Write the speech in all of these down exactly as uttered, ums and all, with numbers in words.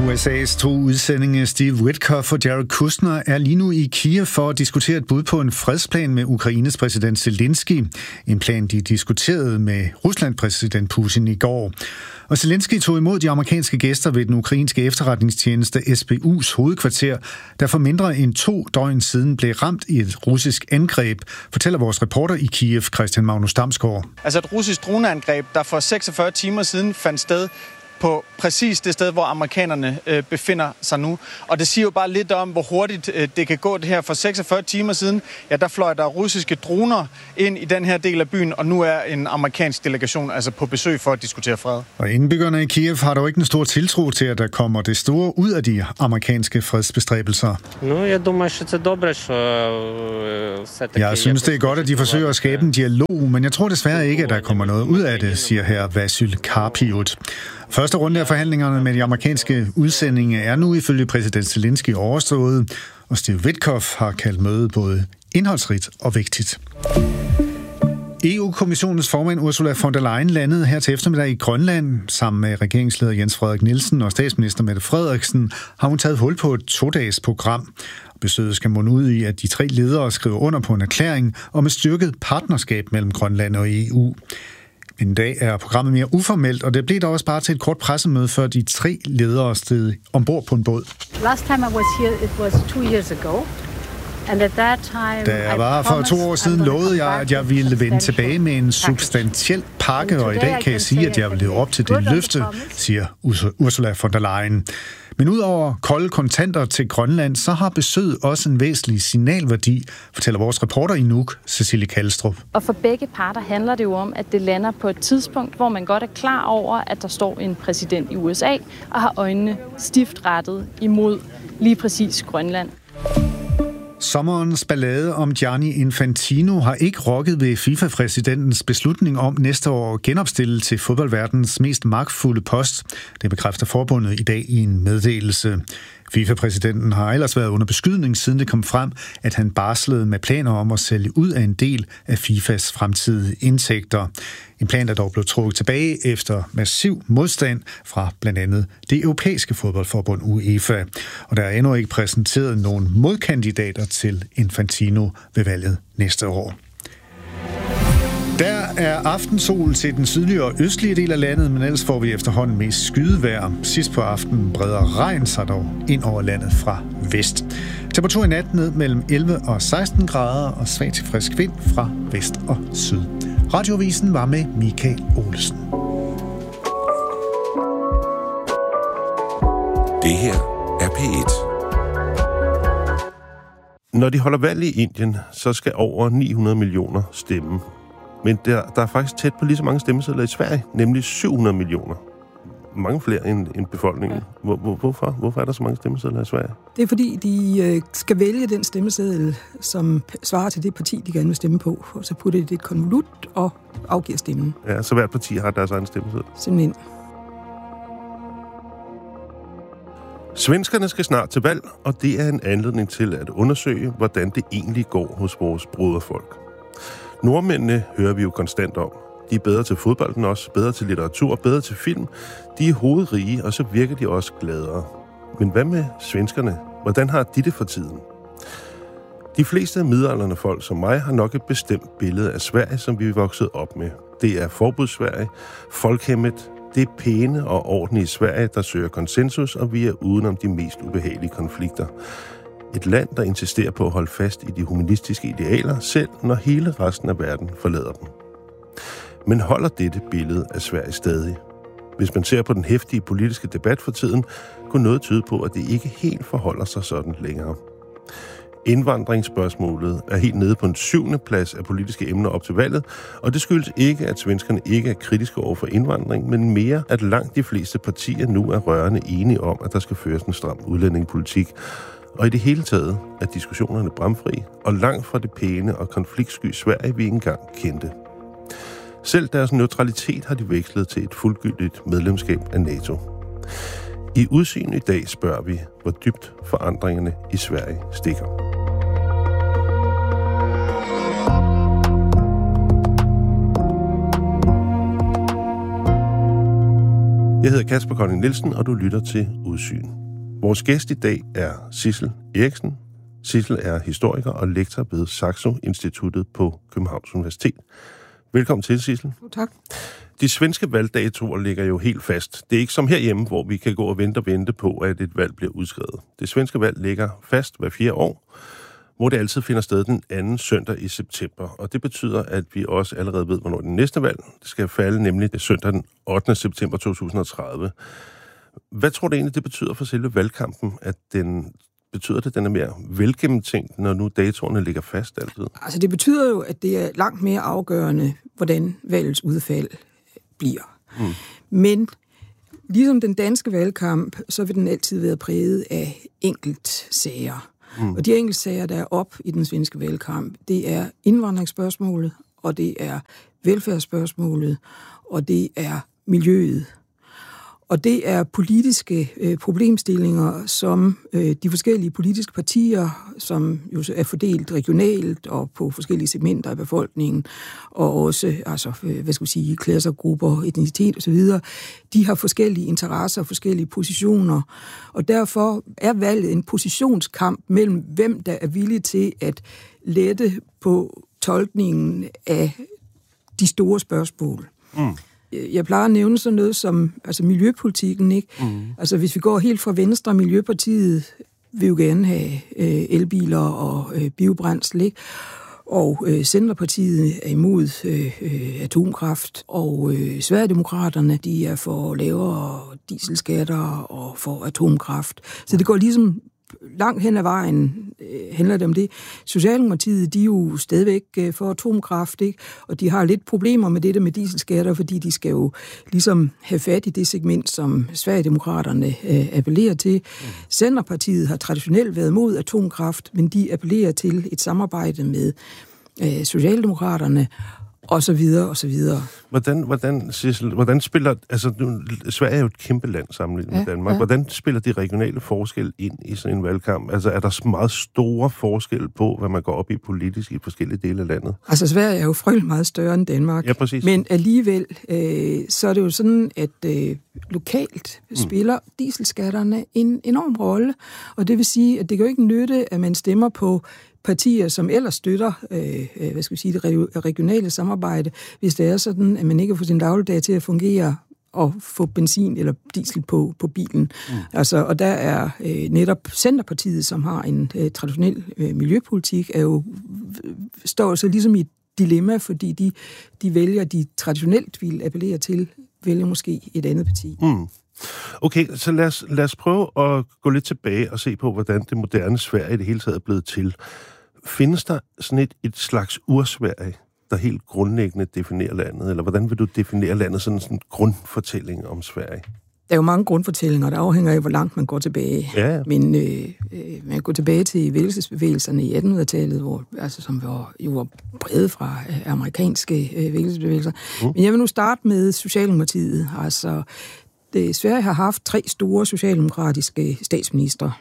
U S A's to udsendinge Steve Witkoff og Jared Kushner er lige nu i Kiev for at diskutere et bud på en fredsplan med Ukraines præsident Zelensky. En plan, de diskuterede med Ruslands præsident Putin i går. Og Zelensky tog imod de amerikanske gæster ved den ukrainske efterretningstjeneste S B U's hovedkvarter, der for mindre end to døgn siden blev ramt i et russisk angreb, fortæller vores reporter i Kiev, Christian Magnus Damsgaard. Altså et russisk droneangreb, der for seksogfyrre timer siden fandt sted på præcis det sted, hvor amerikanerne øh, befinder sig nu. Og det siger jo bare lidt om, hvor hurtigt øh, det kan gå det her. For seksogfyrre timer siden, ja, der fløj der russiske droner ind i den her del af byen, og nu er en amerikansk delegation altså på besøg for at diskutere fred. Og indbyggerne i Kiev har dog ikke en stor tiltro til, at der kommer det store ud af de amerikanske fredsbestræbelser. Jeg synes, det er godt, at de forsøger at skabe en dialog, men jeg tror desværre ikke, at der kommer noget ud af det, siger her Vasyl Karpiut. Første runde af forhandlingerne med de amerikanske udsendinge er nu ifølge præsident Zelensky overstået, og Steve Witkoff har kaldt mødet både indholdsrigt og vigtigt. E U-kommissionens formand Ursula von der Leyen landede her til eftermiddag i Grønland. Sammen med regeringsleder Jens Frederik Nielsen og statsminister Mette Frederiksen har hun taget hul på et to-dages program. Besøget skal munde ud i, at de tre ledere skriver under på en erklæring om et styrket partnerskab mellem Grønland og E U. En dag er programmet mere uformelt, og det blev dog også bare til et kort pressemøde, før de tre ledere steg ombord på en båd. Last time I was here, it was two years ago. And at that time, da jeg var for to år siden, lovede jeg, at jeg ville vende tilbage med en substantiel pakke, og i dag kan jeg sige, at jeg vil leve op til det løfte, siger Ursula von der Leyen. Men udover kolde kontanter til Grønland, så har besøget også en væsentlig signalværdi, fortæller vores reporter i Nuuk, Cecilie Kallstrup. Og for begge parter handler det jo om, at det lander på et tidspunkt, hvor man godt er klar over, at der står en præsident i U S A og har øjnene stift rettet imod lige præcis Grønland. Sommerens ballade om Gianni Infantino har ikke rokket ved FIFA-præsidentens beslutning om næste år at genopstille til fodboldverdens mest magtfulde post. Det bekræfter forbundet i dag i en meddelelse. FIFA-præsidenten har ellers været under beskydning, siden det kom frem, at han barslede med planer om at sælge ud af en del af FIFAs fremtidige indtægter. En plan, der dog blev trukket tilbage efter massiv modstand fra blandt andet det europæiske fodboldforbund UEFA. Og der er endnu ikke præsenteret nogen modkandidater til Infantino ved valget næste år. Der er aftensol til den sydlige og østlige del af landet, men ellers får vi efterhånden mest skydevejr. Sidst på aftenen breder regn sig dog ind over landet fra vest. Temperatur i nat ned mellem elleve og seksten grader og svag til frisk vind fra vest og syd. Radioavisen var med Michael Olesen. Det her er P et. Når de holder valg i Indien, så skal over ni hundrede millioner stemme. Men der, der er faktisk tæt på lige så mange stemmesedler i Sverige, nemlig syv hundrede millioner. Mange flere end, end befolkningen. Hvor, hvor, hvorfor? Hvorfor er der så mange stemmesedler i Sverige? Det er fordi, de øh, skal vælge den stemmeseddel, som svarer til det parti, de gerne vil stemme på. Og så putter de det i et konvolut og afgiver stemmen. Ja, så hvert parti har deres egen stemmeseddel. Simpelthen. Svenskerne skal snart til valg, og det er en anledning til at undersøge, hvordan det egentlig går hos vores broderfolk. Nordmændene hører vi jo konstant om. De er bedre til fodbold end os, bedre til litteratur, bedre til film. De er hovedrige, og så virker de også gladere. Men hvad med svenskerne? Hvordan har de det for tiden? De fleste af midaldrende folk som mig har nok et bestemt billede af Sverige, som vi er vokset op med. Det er forbudssverige, folkhemmet, det er pæne og ordentlige Sverige, der søger konsensus, og vi er udenom de mest ubehagelige konflikter. Et land, der insisterer på at holde fast i de humanistiske idealer, selv når hele resten af verden forlader dem. Men holder dette billede af Sverige stadig? Hvis man ser på den heftige politiske debat for tiden, kunne noget tyde på, at det ikke helt forholder sig sådan længere. Indvandringsspørgsmålet er helt nede på en syvende plads af politiske emner op til valget, og det skyldes ikke, at svenskerne ikke er kritiske over for indvandring, men mere, at langt de fleste partier nu er rørende enige om, at der skal føres en stram udlændingepolitik. Og i det hele taget er diskussionerne bramfri og langt fra det pæne og konfliktsky Sverige, vi engang kendte. Selv deres neutralitet har de vekslet til et fuldgyldigt medlemskab af NATO. I Udsyn i dag spørger vi, hvor dybt forandringerne i Sverige stikker. Jeg hedder Kasper Kolding Nielsen, og du lytter til Udsyn. Vores gæst i dag er Sidsel Eriksen. Sidsel er historiker og lektor ved Saxo Instituttet på Københavns Universitet. Velkommen til, Sidsel. Tak. De svenske valgdatoer ligger jo helt fast. Det er ikke som herhjemme, hvor vi kan gå og vente og vente på, at et valg bliver udskrevet. Det svenske valg ligger fast hver fire år, hvor det altid finder sted den anden søndag i september. Og det betyder, at vi også allerede ved, hvornår det næste valg skal falde, nemlig det søndag den ottende september to tusind og tredive. Hvad tror du egentlig, det betyder for selve valgkampen, at den betyder det, at den er mere velgennemtænkt, når nu datoerne ligger fast altid? Altså det betyder jo, at det er langt mere afgørende, hvordan valgets udfald bliver. Mm. Men ligesom den danske valgkamp, så vil den altid være præget af enkeltsager. Mm. Og de enkeltsager, der er op i den svenske valgkamp, det er indvandringsspørgsmålet, og det er velfærdsspørgsmålet, og det er miljøet. Og det er politiske øh, problemstillinger, som øh, de forskellige politiske partier, som jo er fordelt regionalt og på forskellige segmenter af befolkningen, og også altså, øh, hvad skal vi sige, klasser, grupper, etnicitet osv., de har forskellige interesser og forskellige positioner. Og derfor er valget en positionskamp mellem, hvem der er villig til at lette på tolkningen af de store spørgsmål. Mm. Jeg plejer at nævne sådan noget som altså miljøpolitikken, ikke? Mm. Altså hvis vi går helt fra Venstre, Miljøpartiet vil jo gerne have øh, elbiler og øh, biobrændsel, ikke? Og øh, Centerpartiet er imod øh, øh, atomkraft, og øh, Sverigedemokraterne, de er for lavere dieselskatter og for atomkraft. Så det går ligesom langt hen ad vejen øh, handler det om det. Socialdemokratiet, de er jo stadigvæk øh, for atomkraft, ikke? Og de har lidt problemer med det med dieselskatter, fordi de skal jo ligesom have fat i det segment, som Sverigedemokraterne øh, appellerer til. Mm. Centerpartiet har traditionelt været mod atomkraft, men de appellerer til et samarbejde med øh, Socialdemokraterne, og så videre, og så videre. Hvordan, hvordan, Sidsel, hvordan spiller... Altså, nu, Sverige er jo et kæmpe land sammenlignet ja, med Danmark. Ja. Hvordan spiller de regionale forskelle ind i sådan en valgkamp? Altså, er der meget store forskelle på, hvad man går op i politisk i forskellige dele af landet? Altså, Sverige er jo frygtelig meget større end Danmark. Ja, præcis. Men alligevel, øh, så er det jo sådan, at øh, lokalt mm. spiller dieselskatterne en enorm rolle. Og det vil sige, at det kan jo ikke nytte, at man stemmer på partier, som ellers støtter øh, hvad skal vi sige, det regionale samarbejde, hvis det er sådan, at man ikke får sin dagligdag til at fungere og få benzin eller diesel på, på bilen. Mm. Altså, og der er øh, netop Centerpartiet, som har en øh, traditionel øh, miljøpolitik, er jo, står så ligesom i et dilemma, fordi de, de vælger, de traditionelt vil appellere til, vælger måske et andet parti. Mm. Okay, så lad os, lad os prøve at gå lidt tilbage og se på, hvordan det moderne Sverige i det hele taget er blevet til. Findes der sådan et, et slags ursverige, der helt grundlæggende definerer landet? Eller hvordan vil du definere landet, sådan en grundfortælling om Sverige? Der er jo mange grundfortællinger, der afhænger af, hvor langt man går tilbage. Ja, ja. Men øh, man går tilbage til vækkelsesbevægelserne i attenhundredetallet, hvor, altså, som var, jo var brede fra øh, amerikanske øh, vækkelsesbevægelser. Mm. Men jeg vil nu starte med Socialdemokratiet. Altså, det, Sverige har haft tre store socialdemokratiske statsministre.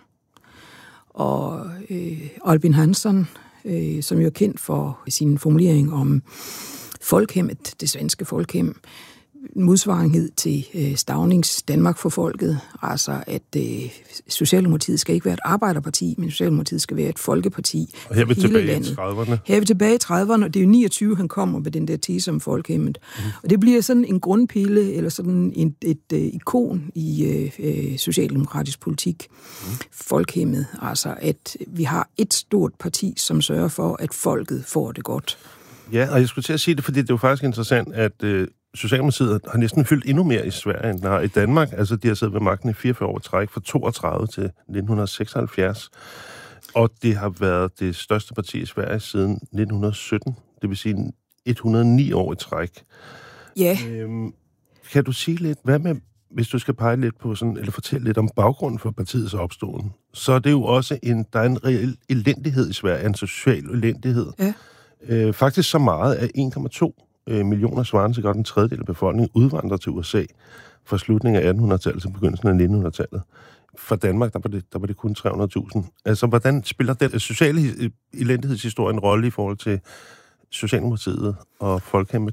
Og øh, Albin Hansson, øh, som jo er kendt for sin formulering om folkhemmet, det svenske folkhem, modsvarenhed til øh, Staunings Danmark for folket, altså at øh, Socialdemokratiet skal ikke være et arbejderparti, men Socialdemokratiet skal være et folkeparti. Og her er vi tilbage i trediverne. Her er vi tilbage i trediverne, og det er jo niogtyve, han kommer med den der tese om folkhemmet. Mm. Og det bliver sådan en grundpille, eller sådan en, et, et, et ikon i øh, socialdemokratisk politik. Mm. Folkhemmet, altså at vi har et stort parti, som sørger for, at folket får det godt. Ja, og jeg skulle til at sige det, fordi det er jo faktisk interessant, at øh, Socialdemokratiet har næsten fyldt endnu mere i Sverige, end der har i Danmark. Altså, de har siddet ved magten i fireogfyrre år træk, fra toogtredive til nitten seksoghalvfjerds. Og det har været det største parti i Sverige siden nitten sytten, det vil sige et hundrede og ni år i træk. Ja. Øhm, kan du sige lidt, hvad med, hvis du skal pege lidt på sådan, eller fortælle lidt om baggrunden for partiets opståen, så er det jo også en, der er en reel elendighed i Sverige, en social elendighed. Ja. Øh, faktisk så meget, at en komma to millioner svarende til godt en tredjedel af befolkningen udvandrer til U S A fra slutningen af attenhundredetallet til begyndelsen af nittenhundredetallet. For Danmark, der var det, der var det kun tre hundrede tusind. Altså, hvordan spiller den sociale elendighedshistorie en rolle i forhold til Socialdemokratiet og folkhemmet?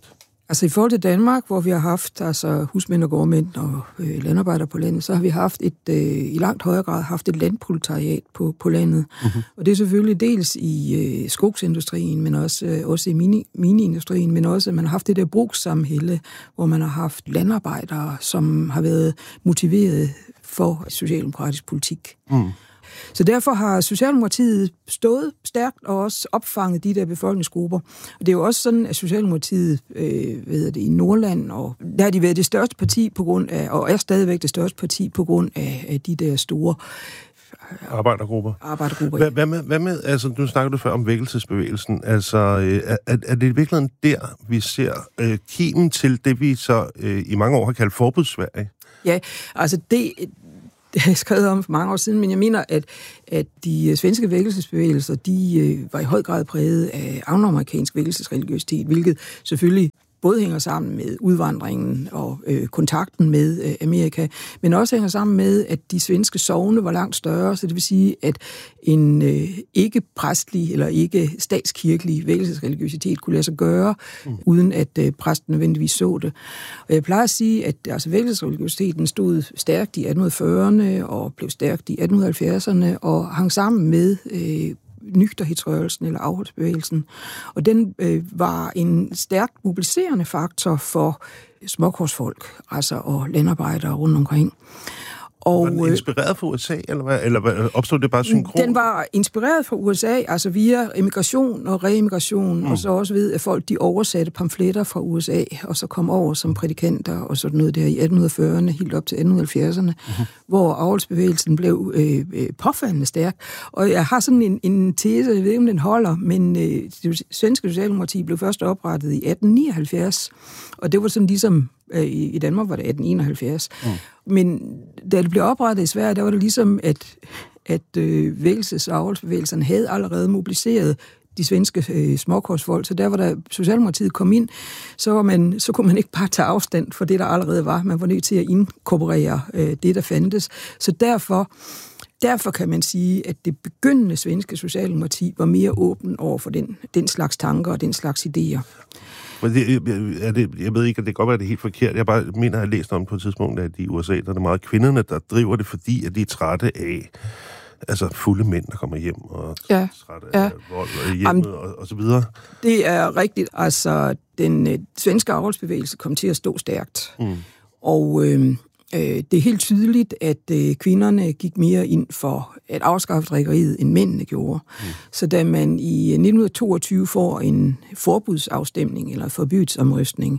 Altså i forhold til Danmark, hvor vi har haft altså husmænd og gårdmænd og øh, landarbejdere på landet, så har vi haft et, øh, i langt højere grad haft et landproletariat på, på landet. Mm-hmm. Og det er selvfølgelig dels i øh, skogsindustrien, men også, øh, også i mini, mini-industrien, men også, at man har haft det der brugssamhælde, hvor man har haft landarbejdere, som har været motiveret for socialdemokratisk politik. Mm. Så derfor har Socialdemokratiet stået stærkt og også opfanget de der befolkningsgrupper. Og det er jo også sådan, at Socialdemokratiet øh, ved det, i Nordland, og der har de været det største parti på grund af, og er stadigvæk det største parti på grund af, af de der store Arbejdergrupper. Arbejdergrupper, hvad, hvad, med, hvad med, altså nu snakker du før om vækkelsesbevægelsen, altså øh, er, er det i virkeligheden der, vi ser øh, kimen til det, vi så øh, i mange år har kaldt forbudssverige? Ja, altså det... Det har jeg skrevet om for mange år siden, men jeg mener, at, at de svenske vækkelsesbevægelser, de øh, var i høj grad præget af angloamerikansk vækkelsesreligiøsitet, hvilket selvfølgelig både hænger sammen med udvandringen og øh, kontakten med øh, Amerika, men også hænger sammen med, at de svenske sogne var langt større, så det vil sige, at en øh, ikke-præstlig eller ikke-statskirkelig vækkelsesreligiøsitet kunne lade sig gøre, mm. uden at øh, præsten nødvendigvis så det. Og jeg plejer at sige, at altså, vækkelsesreligiøsiteten stod stærkt i atten fyrrerne og blev stærkt i atten halvfjerdserne og hang sammen med øh, nygterhedsrørelsen eller afholdsbevægelsen. Og den øh, var en stærkt mobiliserende faktor for småkårsfolk, altså og landarbejdere rundt omkring. Og, var den inspireret fra U S A, eller, hvad? eller opstod det bare synkron? Den var inspireret fra U S A, altså via emigration og reimmigration, mm. og så også ved, at folk de oversatte pamfletter fra U S A, og så kom over som prædikanter og sådan noget der i atten fyrrerne, helt op til atten halvfjerdserne, mm-hmm. hvor avlsbevægelsen blev øh, påfaldende stærk. Og jeg har sådan en, en tese, jeg ved ikke, om den holder, men øh, det svenske socialdemokrati blev først oprettet i atten nioghalvfjerds, og det var sådan ligesom, øh, i Danmark var det atten enoghalvfjerds, mm. Men da det blev oprettet i Sverige, der var det ligesom, at, at øh, vækkelses- og avlsbevægelserne havde allerede mobiliseret de svenske øh, småkårsfolk, så der var der Socialdemokratiet kom ind, så, var man, så kunne man ikke bare tage afstand for det, der allerede var. Man var nødt til at inkorporere øh, det, der fandtes. Så derfor, derfor kan man sige, at det begyndende svenske Socialdemokrati var mere åben over for den, den slags tanker og den slags idéer. Men det, er det, jeg ved ikke, at det kan godt være, det er helt forkert. Jeg bare mener, at jeg har læst om på et tidspunkt, at i U S A, der er det meget kvinderne, der driver det, fordi at de er trætte af altså fulde mænd, der kommer hjem og ja, trætte ja. af vold og hjemmet og, og så videre. Det er rigtigt. Altså, den øh, svenske avlsbevægelse kom til at stå stærkt. Mm. Og øh, øh, det er helt tydeligt, at øh, kvinderne gik mere ind for at afskaffe drikkeriet, end mændene gjorde. Mm. Så da man i nitten toogtyve får en forbudsafstemning eller forbudsomrøstning,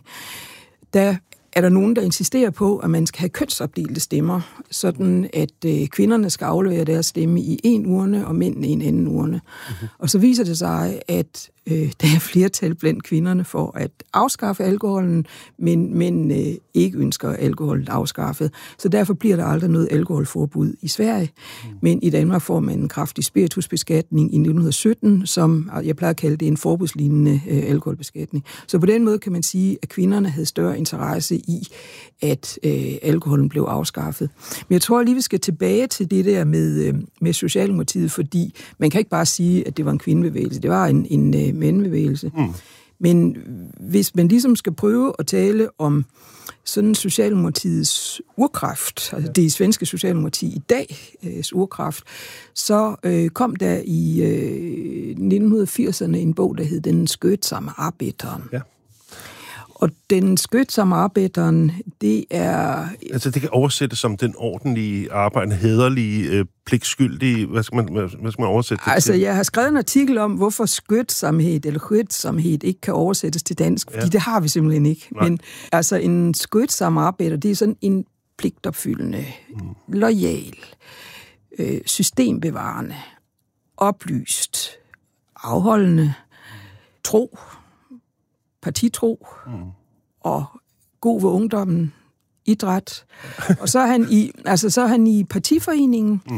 der er der nogen, der insisterer på, at man skal have kønsopdelte stemmer, sådan at øh, kvinderne skal aflevere deres stemme i en urne, og mændene i en anden urne. Mm-hmm. Og så viser det sig, at øh, der er flertal blandt kvinderne for at afskaffe alkoholen, men mænd øh, ikke ønsker alkoholen afskaffet. Så derfor bliver der aldrig noget alkoholforbud i Sverige. Mm. Men i Danmark får man en kraftig spiritusbeskatning i nitten sytten, som jeg plejer at kalde det en forbudslignende øh, alkoholbeskatning. Så på den måde kan man sige, at kvinderne havde større interesse i, at øh, alkoholen blev afskaffet. Men jeg tror lige, vi skal tilbage til det der med, øh, med Socialdemokratiet, fordi man kan ikke bare sige, at det var en kvindebevægelse. Det var en, en øh, mændebevægelse. Mm. Men hvis man ligesom skal prøve at tale om sådan Socialdemokratiets urkraft, altså det svenske Socialdemokrati i dag, øh, urkraft, så øh, kom der i øh, nitten firserne en bog, der hed Den skøtsomme arbejderen. Ja. Og den skøtsomme arbejderen, det er... Altså det kan oversættes som den ordentlige arbejde, hæderlige, øh, pligtskyldige. Hvad skal man, hvad skal man oversætte det altså, til? Jeg har skrevet en artikel om, hvorfor skøtsomhed eller skøtsomhed ikke kan oversættes til dansk, fordi ja. Det har vi simpelthen ikke. Nej. Men altså en skøtsom arbejder, det er sådan en pligtopfyldende, mm. loyal, øh, systembevarende, oplyst, afholdende, tro, partitro mm. og god ved ungdommen, idræt. Og så er han i, altså så er han i partiforeningen, mm.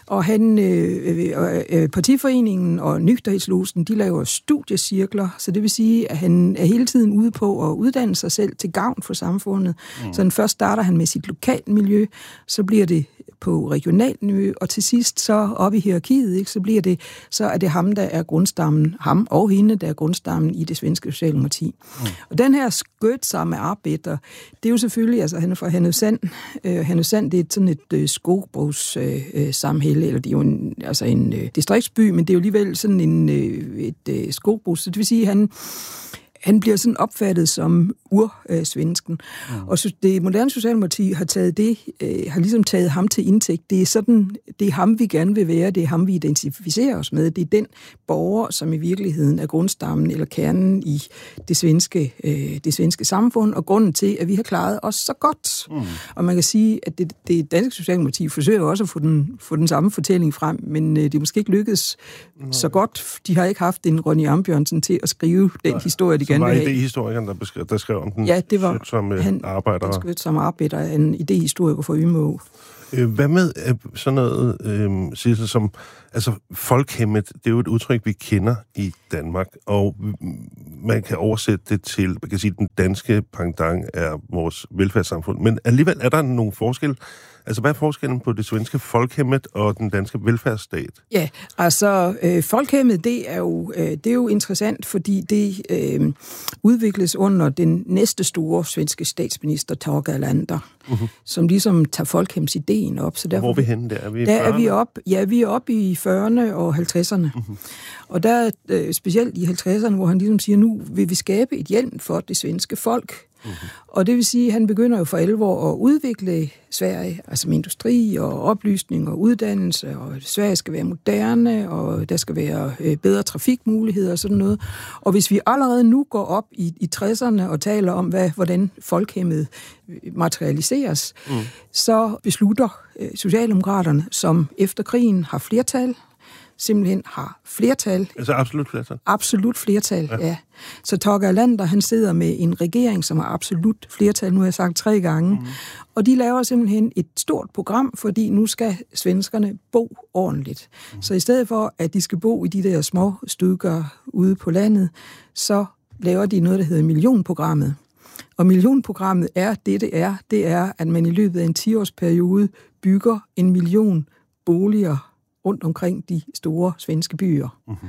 Og han, øh, øh, partiforeningen og Nygterhedslosen, de laver studiecirkler, så det vil sige, at han er hele tiden ude på at uddanne sig selv til gavn for samfundet. Mm. Så først starter han med sit lokalt miljø, så bliver det på regionalt miljø, og til sidst så op i hierarkiet, ikke, så bliver det, så er det ham, der er grundstammen, ham og hende, der er grundstammen i det svenske socialdemokrati. Mm. Og den her skøtsamme arbejder, det er jo selvfølgelig, altså han er fra Härnösand. Øh, Härnösand, det er sådan et øh, skogbrugs øh, øh, samhælde, eller det er jo en, altså en øh, distriktsby, men det er jo alligevel sådan en, øh, et øh, skogbrugs, så det vil sige, at han Han bliver sådan opfattet som ur-svensken. Mm. Og så det moderne socialdemokrati har taget det, øh, har ligesom taget ham til indtægt. Det er sådan, det er ham, vi gerne vil være, det er ham, vi identificerer os med. Det er den borger, som i virkeligheden er grundstammen eller kernen i det svenske, øh, det svenske samfund, og grunden til, at vi har klaret os så godt. Mm. Og man kan sige, at det, det danske socialdemokrati forsøger også at få den, få den samme fortælling frem, men øh, det er måske ikke lykkedes mm. så godt. De har ikke haft en Ronny Armbjørnsen til at skrive den Nej. historie, de gerne vil have. Var idehistorikeren, der, beskrev, der skrev om den? Ja, det var som han, arbejder. Han skrev som arbejder, en idehistoriker for Ymå. Hvad med sådan noget, øh, Sissel, som, altså folkhemmet, det er jo et udtryk, vi kender i Danmark, og man kan oversætte det til, man kan sige, den danske pendant er vores velfærdssamfund, men alligevel er der nogle forskel. Altså, hvad er forskellen på det svenske folkhemmet og den danske velfærdsstat? Ja, altså, øh, folkhemmet, det er, jo, øh, det er jo interessant, fordi det øh, udvikles under den næste store svenske statsminister, Tage Erlander, uh-huh. som ligesom tager folkhemsideen op. Så derfor, hvor er vi henne der? Er vi i der er vi op, ja, vi er oppe i fyrrerne og halvtredserne. Uh-huh. Og der øh, specielt i halvtredserne, hvor han ligesom siger, nu vil vi skabe et hjem for det svenske folk. Mm-hmm. Og det vil sige, at han begynder jo for alvor at udvikle Sverige, altså med industri og oplysning og uddannelse, og Sverige skal være moderne, og der skal være øh, bedre trafikmuligheder og sådan noget. Og hvis vi allerede nu går op i, i tresserne og taler om, hvad, hvordan folkhemmet materialiseres, mm. så beslutter øh, Socialdemokraterne, som efter krigen har flertal, simpelthen har flertal. Altså absolut flertal? Absolut flertal, ja. ja. Så Tage Erlander, han sidder med en regering, som har absolut flertal, nu har jeg sagt tre gange, mm. og de laver simpelthen et stort program, fordi nu skal svenskerne bo ordentligt. Mm. Så i stedet for, at de skal bo i de der små stykker ude på landet, så laver de noget, der hedder millionprogrammet. Og millionprogrammet er det, det er. Det er, at man i løbet af en ti-årsperiode bygger en million boliger rundt omkring de store svenske byer. Mm-hmm.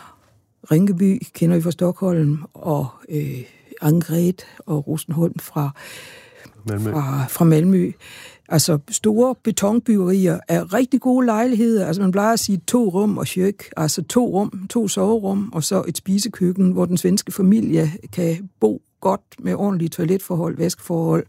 Rinkeby kender vi fra Stockholm, og øh, Angered og Rosenholm fra Malmø. Fra, fra Malmø. Altså store betonbyggerier er rigtig gode lejligheder. Altså man plejer at sige to rum og kök, altså to rum, to soverum, og så et spisekøkken, hvor den svenske familie kan bo godt med ordentlige toiletforhold, vaskeforhold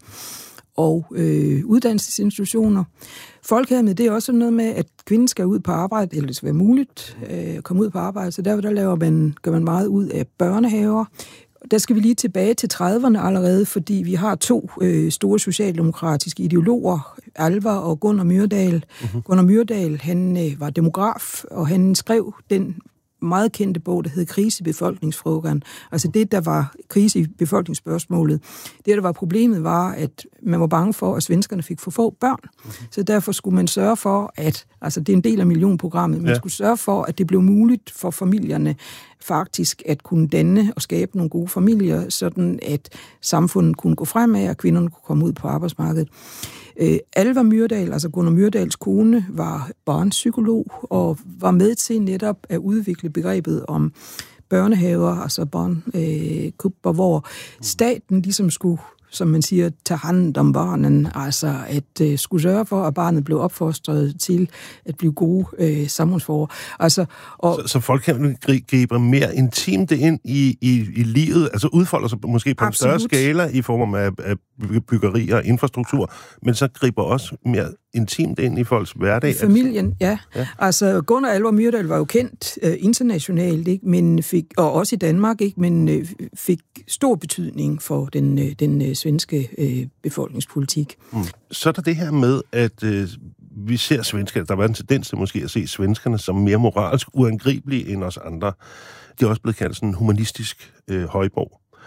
og øh, uddannelsesinstitutioner. Folkhemmet, det er også noget med, at kvinden skal ud på arbejde, eller det skal være muligt øh, at komme ud på arbejde, så derfor der laver man, gør man meget ud af børnehaver. Der skal vi lige tilbage til trediverne allerede, fordi vi har to øh, store socialdemokratiske ideologer, Alvar og Gunnar Myrdal. Uh-huh. Gunnar Myrdal, han øh, var demograf, og han skrev den meget kendte bog, der hed Krise i befolkningsfrågan. Altså det, der var krise i befolkningsspørgsmålet. Det, der var problemet, var, at man var bange for, at svenskerne fik for få børn. Okay. Så derfor skulle man sørge for, at, altså det er en del af millionprogrammet, man ja. skulle sørge for, at det blev muligt for familierne faktisk at kunne danne og skabe nogle gode familier, sådan at samfundet kunne gå fremad, og kvinderne kunne komme ud på arbejdsmarkedet. Øh, Alvar Myrdal, altså Gunnar Myrdals kone, var barnpsykolog og var med til netop at udvikle begrebet om børnehaver, altså barnkubber, øh, hvor staten ligesom skulle, som man siger, tage hånd om barnen, altså at øh, skulle sørge for, at barnet blev opfostret til at blive gode øh, samfundsborgere. Altså, og så, så folk kan gribe mere intimt ind i, i, i livet, altså udfolder sig måske på absolut. En større skala i form af, af byggerier og infrastruktur, men så griber også mere intimt ind i folks hverdag. I familien, ja. ja. Altså Gunnar Alvar Myrdal var jo kendt øh, internationalt, ikke, men fik, og også i Danmark, ikke, men øh, fik stor betydning for den, øh, den øh, svenske øh, befolkningspolitik. Mm. Så er der det her med, at øh, vi ser svenskerne, der var en tendens til måske at se svenskerne som mere moralsk uangribelige end os andre. De er også blevet kaldt sådan en humanistisk øh, højborg.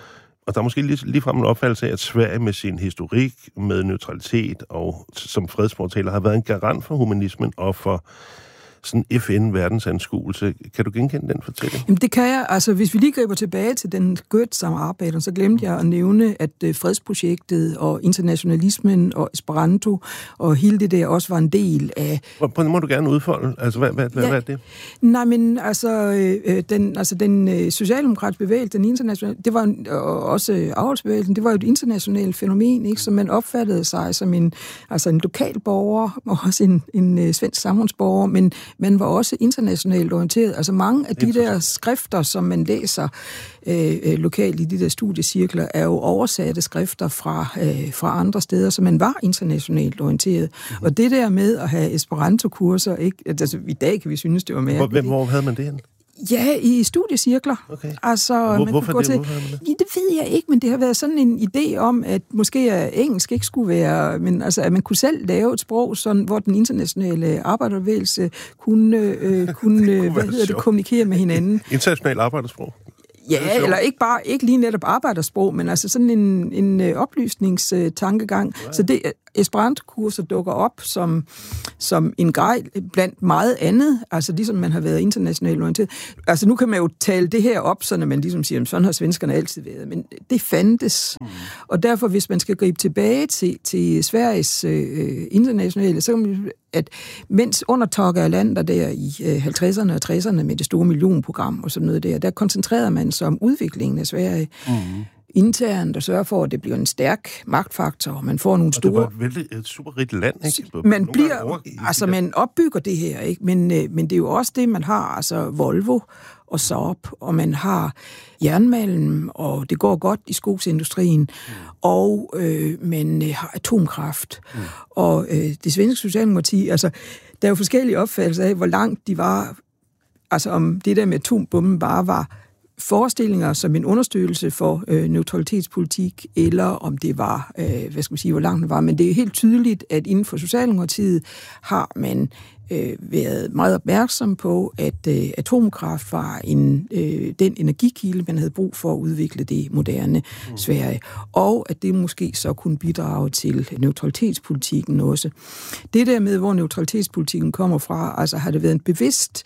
og der er måske lige, ligefrem en opfattelse af, at Sverige med sin historik, med neutralitet og som fredsfortaler har været en garant for humanismen og for sådan F N-verdensanskuelse. Kan du genkende den fortælling? Jamen, det kan jeg. Altså, hvis vi lige griber tilbage til den Goethe-samarbejde, så glemte jeg at nævne, at uh, fredsprojektet og internationalismen og Esperanto og hele det der også var en del af... Hvor må du gerne udfolde? Altså, hvad, hvad, ja, hvad er det? Nej, men altså, øh, den, altså, den øh, socialdemokratiske bevægelse, den internationale, det var en, og også afholdsbevægelsen, det var jo et internationalt fænomen, ikke? Så man opfattede sig som en, altså en lokal borger, og også en, en øh, svensk samfundsborger, men man var også internationalt orienteret. Altså mange af de der skrifter, som man læser øh, lokalt i de der studiecirkler, er jo oversatte skrifter fra, øh, fra andre steder, så man var internationalt orienteret. Mm-hmm. Og det der med at have Esperanto-kurser, ikke? Altså i dag kan vi synes, det var mærkeligt. Hvor, hvor havde man det hen? Ja, i studiecirkler. Okay. Altså, Hvor, man hvorfor gå det? til, Hvorfor det? ja, det ved jeg ikke, men det har været sådan en idé om, at måske at engelsk ikke skulle være, men altså, at man kunne selv lave et sprog, sådan, hvor den internationale arbejderbevægelse kunne, øh, kunne øh, hvad hedder det, kommunikere med hinanden. International arbejdersprog? Ja, eller ikke bare ikke lige netop arbejdersprog, men altså sådan en, en øh, oplysningstankegang. Ja. Så det Esperanto-kurser dukker op som, som en grej blandt meget andet, altså ligesom man har været internationalt orienteret. Altså nu kan man jo tale det her op, så når man ligesom siger, sådan har svenskerne altid været, men det fandtes. Mm. Og derfor, hvis man skal gribe tilbage til, til Sveriges øh, internationale, så kan man at mens under Tage Erlander der i øh, halvtredserne og tresserne med det store millionprogram og sådan noget der, der koncentrerede man sig om udviklingen af Sverige. Mm. Internt og sørge for, at det bliver en stærk magtfaktor, og man får nogle og store... det var et, vældig, et super rigt land, ikke? Man nogle bliver... Altså, man opbygger det her, ikke? Men, men det er jo også det, man har, altså Volvo og Saab, og man har jernmalm, og det går godt i skogsindustrien, mm. og øh, man øh, har atomkraft. Mm. Og øh, det svenske socialdemokrati, altså, der er jo forskellige opfattelser af, hvor langt de var, altså om det der med atombomben bare var forestillinger som en understøttelse for øh, neutralitetspolitik, eller om det var, øh, hvad skal man sige, hvor langt det var. Men det er helt tydeligt, at inden for Socialdemokratiet har man øh, været meget opmærksom på, at øh, atomkraft var en, øh, den energikilde, man havde brug for at udvikle det moderne mm. Sverige, og at det måske så kunne bidrage til neutralitetspolitikken også. Det der med, hvor neutralitetspolitikken kommer fra, altså har det været en bevidst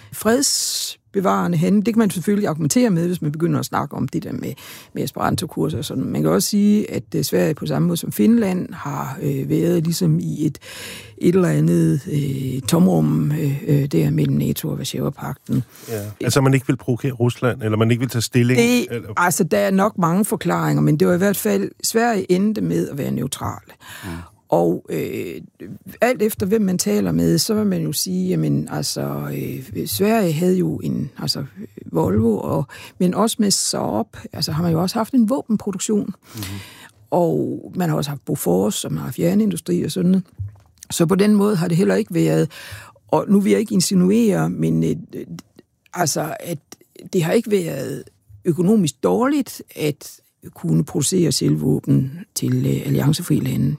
freds bevarende henne. Det kan man selvfølgelig argumentere med, hvis man begynder at snakke om det der med, med Esperanto-kurser og sådan. Man kan også sige, at Sverige på samme måde som Finland har øh, været ligesom i et, et eller andet øh, tomrum øh, der mellem NATO og Warszawapagten. Ja. Altså man ikke vil provokere Rusland, eller man ikke vil tage stilling? Det, eller? Altså, der er nok mange forklaringer, men det var i hvert fald, Sverige endte med at være neutrale. Mm. Og øh, alt efter hvem man taler med, så vil man jo sige, jamen altså, øh, Sverige havde jo en, altså Volvo, og, men også med Saab, altså har man jo også haft en våbenproduktion. Mm-hmm. Og man har også haft Bofors, som har haft jernindustri og sådan noget. Så på den måde har det heller ikke været, og nu vil jeg ikke insinuere, men øh, altså, at det har ikke været økonomisk dårligt at kunne producere selvvåben til øh, alliancefri lande.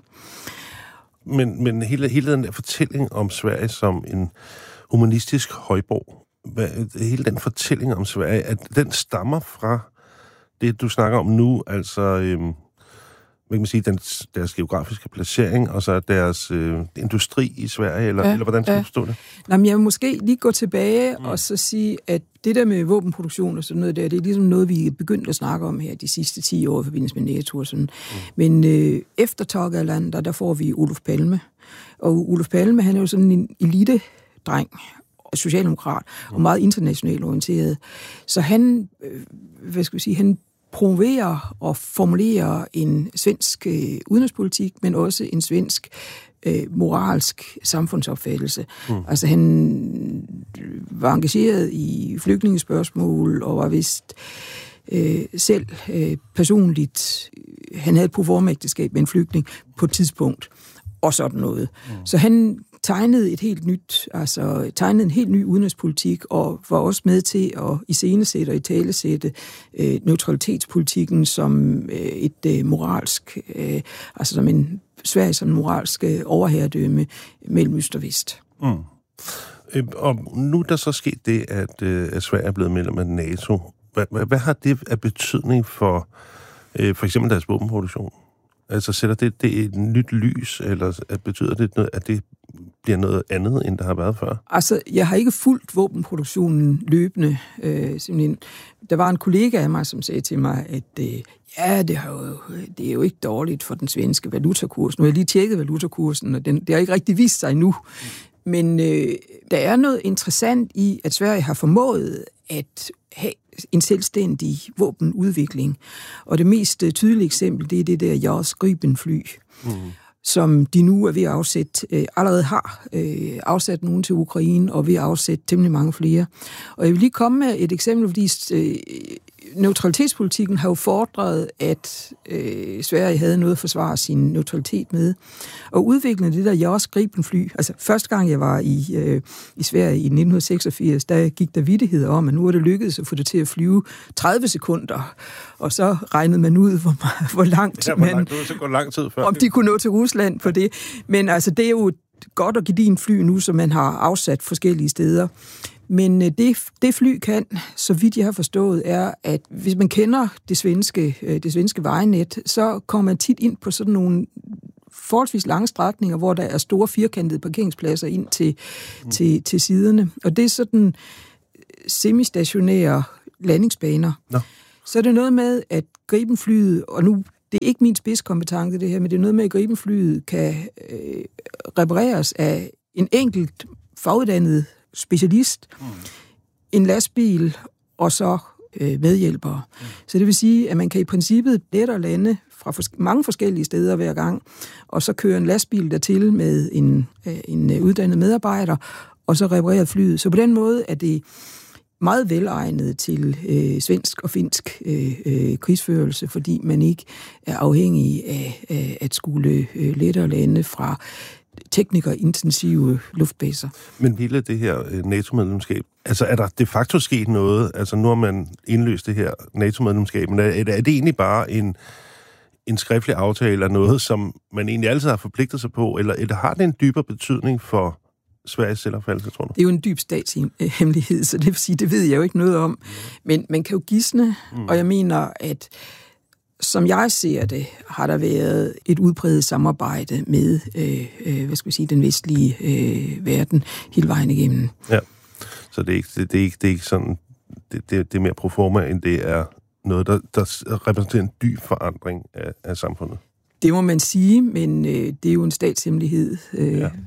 Men, men hele, hele den der fortælling om Sverige som en humanistisk højborg, hvad, hele den fortælling om Sverige, at den stammer fra det, du snakker om nu, altså øhm, hvad kan man sige, den, deres geografiske placering, og så deres øh, industri i Sverige, eller, ja, eller hvordan skal ja. du forstå det? Nå, men jeg vil måske lige gå tilbage mm. og så sige, at det der med våbenproduktion og sådan noget der, det er ligesom noget, vi er begyndt at snakke om her de sidste ti år i forbindelse med NATO og sådan. Mm. Men øh, efter Tage Erlander, der får vi Olof Palme. Og Olof Palme, han er jo sådan en elite-dreng, socialdemokrat, mm. og meget internationalt orienteret. Så han, øh, hvad skal vi sige, han promoverer og formulerer en svensk øh, udenrigspolitik, men også en svensk øh, moralsk samfundsopfattelse. Mm. Altså han var engageret i flygtningespørgsmål og var vist øh, selv øh, personligt, han havde et proformaægteskab med en flygtning på et tidspunkt, og sådan noget. Mm. Så han tegnede et helt nyt, altså tegnede en helt ny udenrigspolitik, og var også med til at iscenesætte og italesætte øh, neutralitetspolitikken som øh, et øh, moralsk, øh, altså som en Sverige som en moralsk øh, overherredømme mellem øst og vest. Mm. Øh, og nu er der så sket det, at, øh, at Sverige er blevet medlem af NATO. Hvad, hvad, hvad har det af betydning for øh, for eksempel deres våbenproduktion? Altså sætter det, det et nyt lys, eller at betyder det, noget, at det bliver noget andet, end der har været før? Altså, jeg har ikke fulgt våbenproduktionen løbende. Øh, simpelthen. Der var en kollega af mig, som sagde til mig, at øh, ja, det, har jo, det er jo ikke dårligt for den svenske valutakurs. Nu har jeg lige tjekket valutakursen, og den, det har ikke rigtig vist sig endnu. Men øh, der er noget interessant i, at Sverige har formået at have en selvstændig våbenudvikling. Og det mest tydelige eksempel, det er det der JAS Gripen-fly, mm. som de nu er ved at afsætte, øh, allerede har øh, afsat nogen til Ukraine, og ved at afsætte temmelig mange flere. Og jeg vil lige komme med et eksempel, fordi øh, neutralitetspolitikken har jo fordret, at øh, Sverige havde noget at forsvare sin neutralitet med. Og udviklingen af det der JAS Gripen-fly, altså første gang jeg var i, øh, i Sverige i nitten seksogfirs, der gik der vittigheder om, at nu er det lykkedes at få det til at flyve tredive sekunder, og så regnede man ud, hvor, hvor langt ja, hvor man... Langt, det så går lang tid før. Om de kunne nå til Rusland på det. Men altså, det er jo godt og gedigent fly nu, som man har afsat forskellige steder. Men det, det fly kan, så vidt jeg har forstået, er, at hvis man kender det svenske, det svenske vejnet, så kommer man tit ind på sådan nogle forholdsvis lange strækninger, hvor der er store firkantede parkeringspladser ind til, mm. til, til siderne. Og det er sådan semistationære landingsbaner. No. Så er det noget med, at Gripenflyet, og nu det er ikke min spidskompetence det her, men det er noget med, at Gripenflyet kan øh, repareres af en enkelt faguddannet specialist, mm. en lastbil og så øh, medhjælpere. Mm. Så det vil sige, at man kan i princippet lettere lande fra fors- mange forskellige steder hver gang, og så køre en lastbil dertil med en, øh, en uddannet medarbejder, og så reparere flyet. Så på den måde er det meget velegnet til øh, svensk og finsk øh, øh, krigsførelse, fordi man ikke er afhængig af, af at skulle øh, lettere lande fra teknikerintensive luftbaser. Men hele det her NATO-medlemskab, altså er der de facto sket noget? Altså nu har man indløst det her NATO-medlemskab, men er, er det egentlig bare en, en skriftlig aftale eller noget, som man egentlig altid har forpligtet sig på, eller, eller har det en dybere betydning for Sveriges selvopfattelse, tror du? Det er jo en dyb statshemmelighed, så det vil sige, det ved jeg jo ikke noget om. Men man kan jo gisne, mm. og jeg mener, at som jeg ser det, har der været et udpræget samarbejde med, øh, øh, hvad skal vi sige, den vestlige øh, verden hele vejen igennem. Ja, så det er ikke, det, det er ikke, det er ikke sådan, det, det, det er mere proforma, end det er noget, der, der repræsenterer en dyb forandring af, af samfundet. Det må man sige, men øh, det er jo en statshemmelighed. Øh. Ja.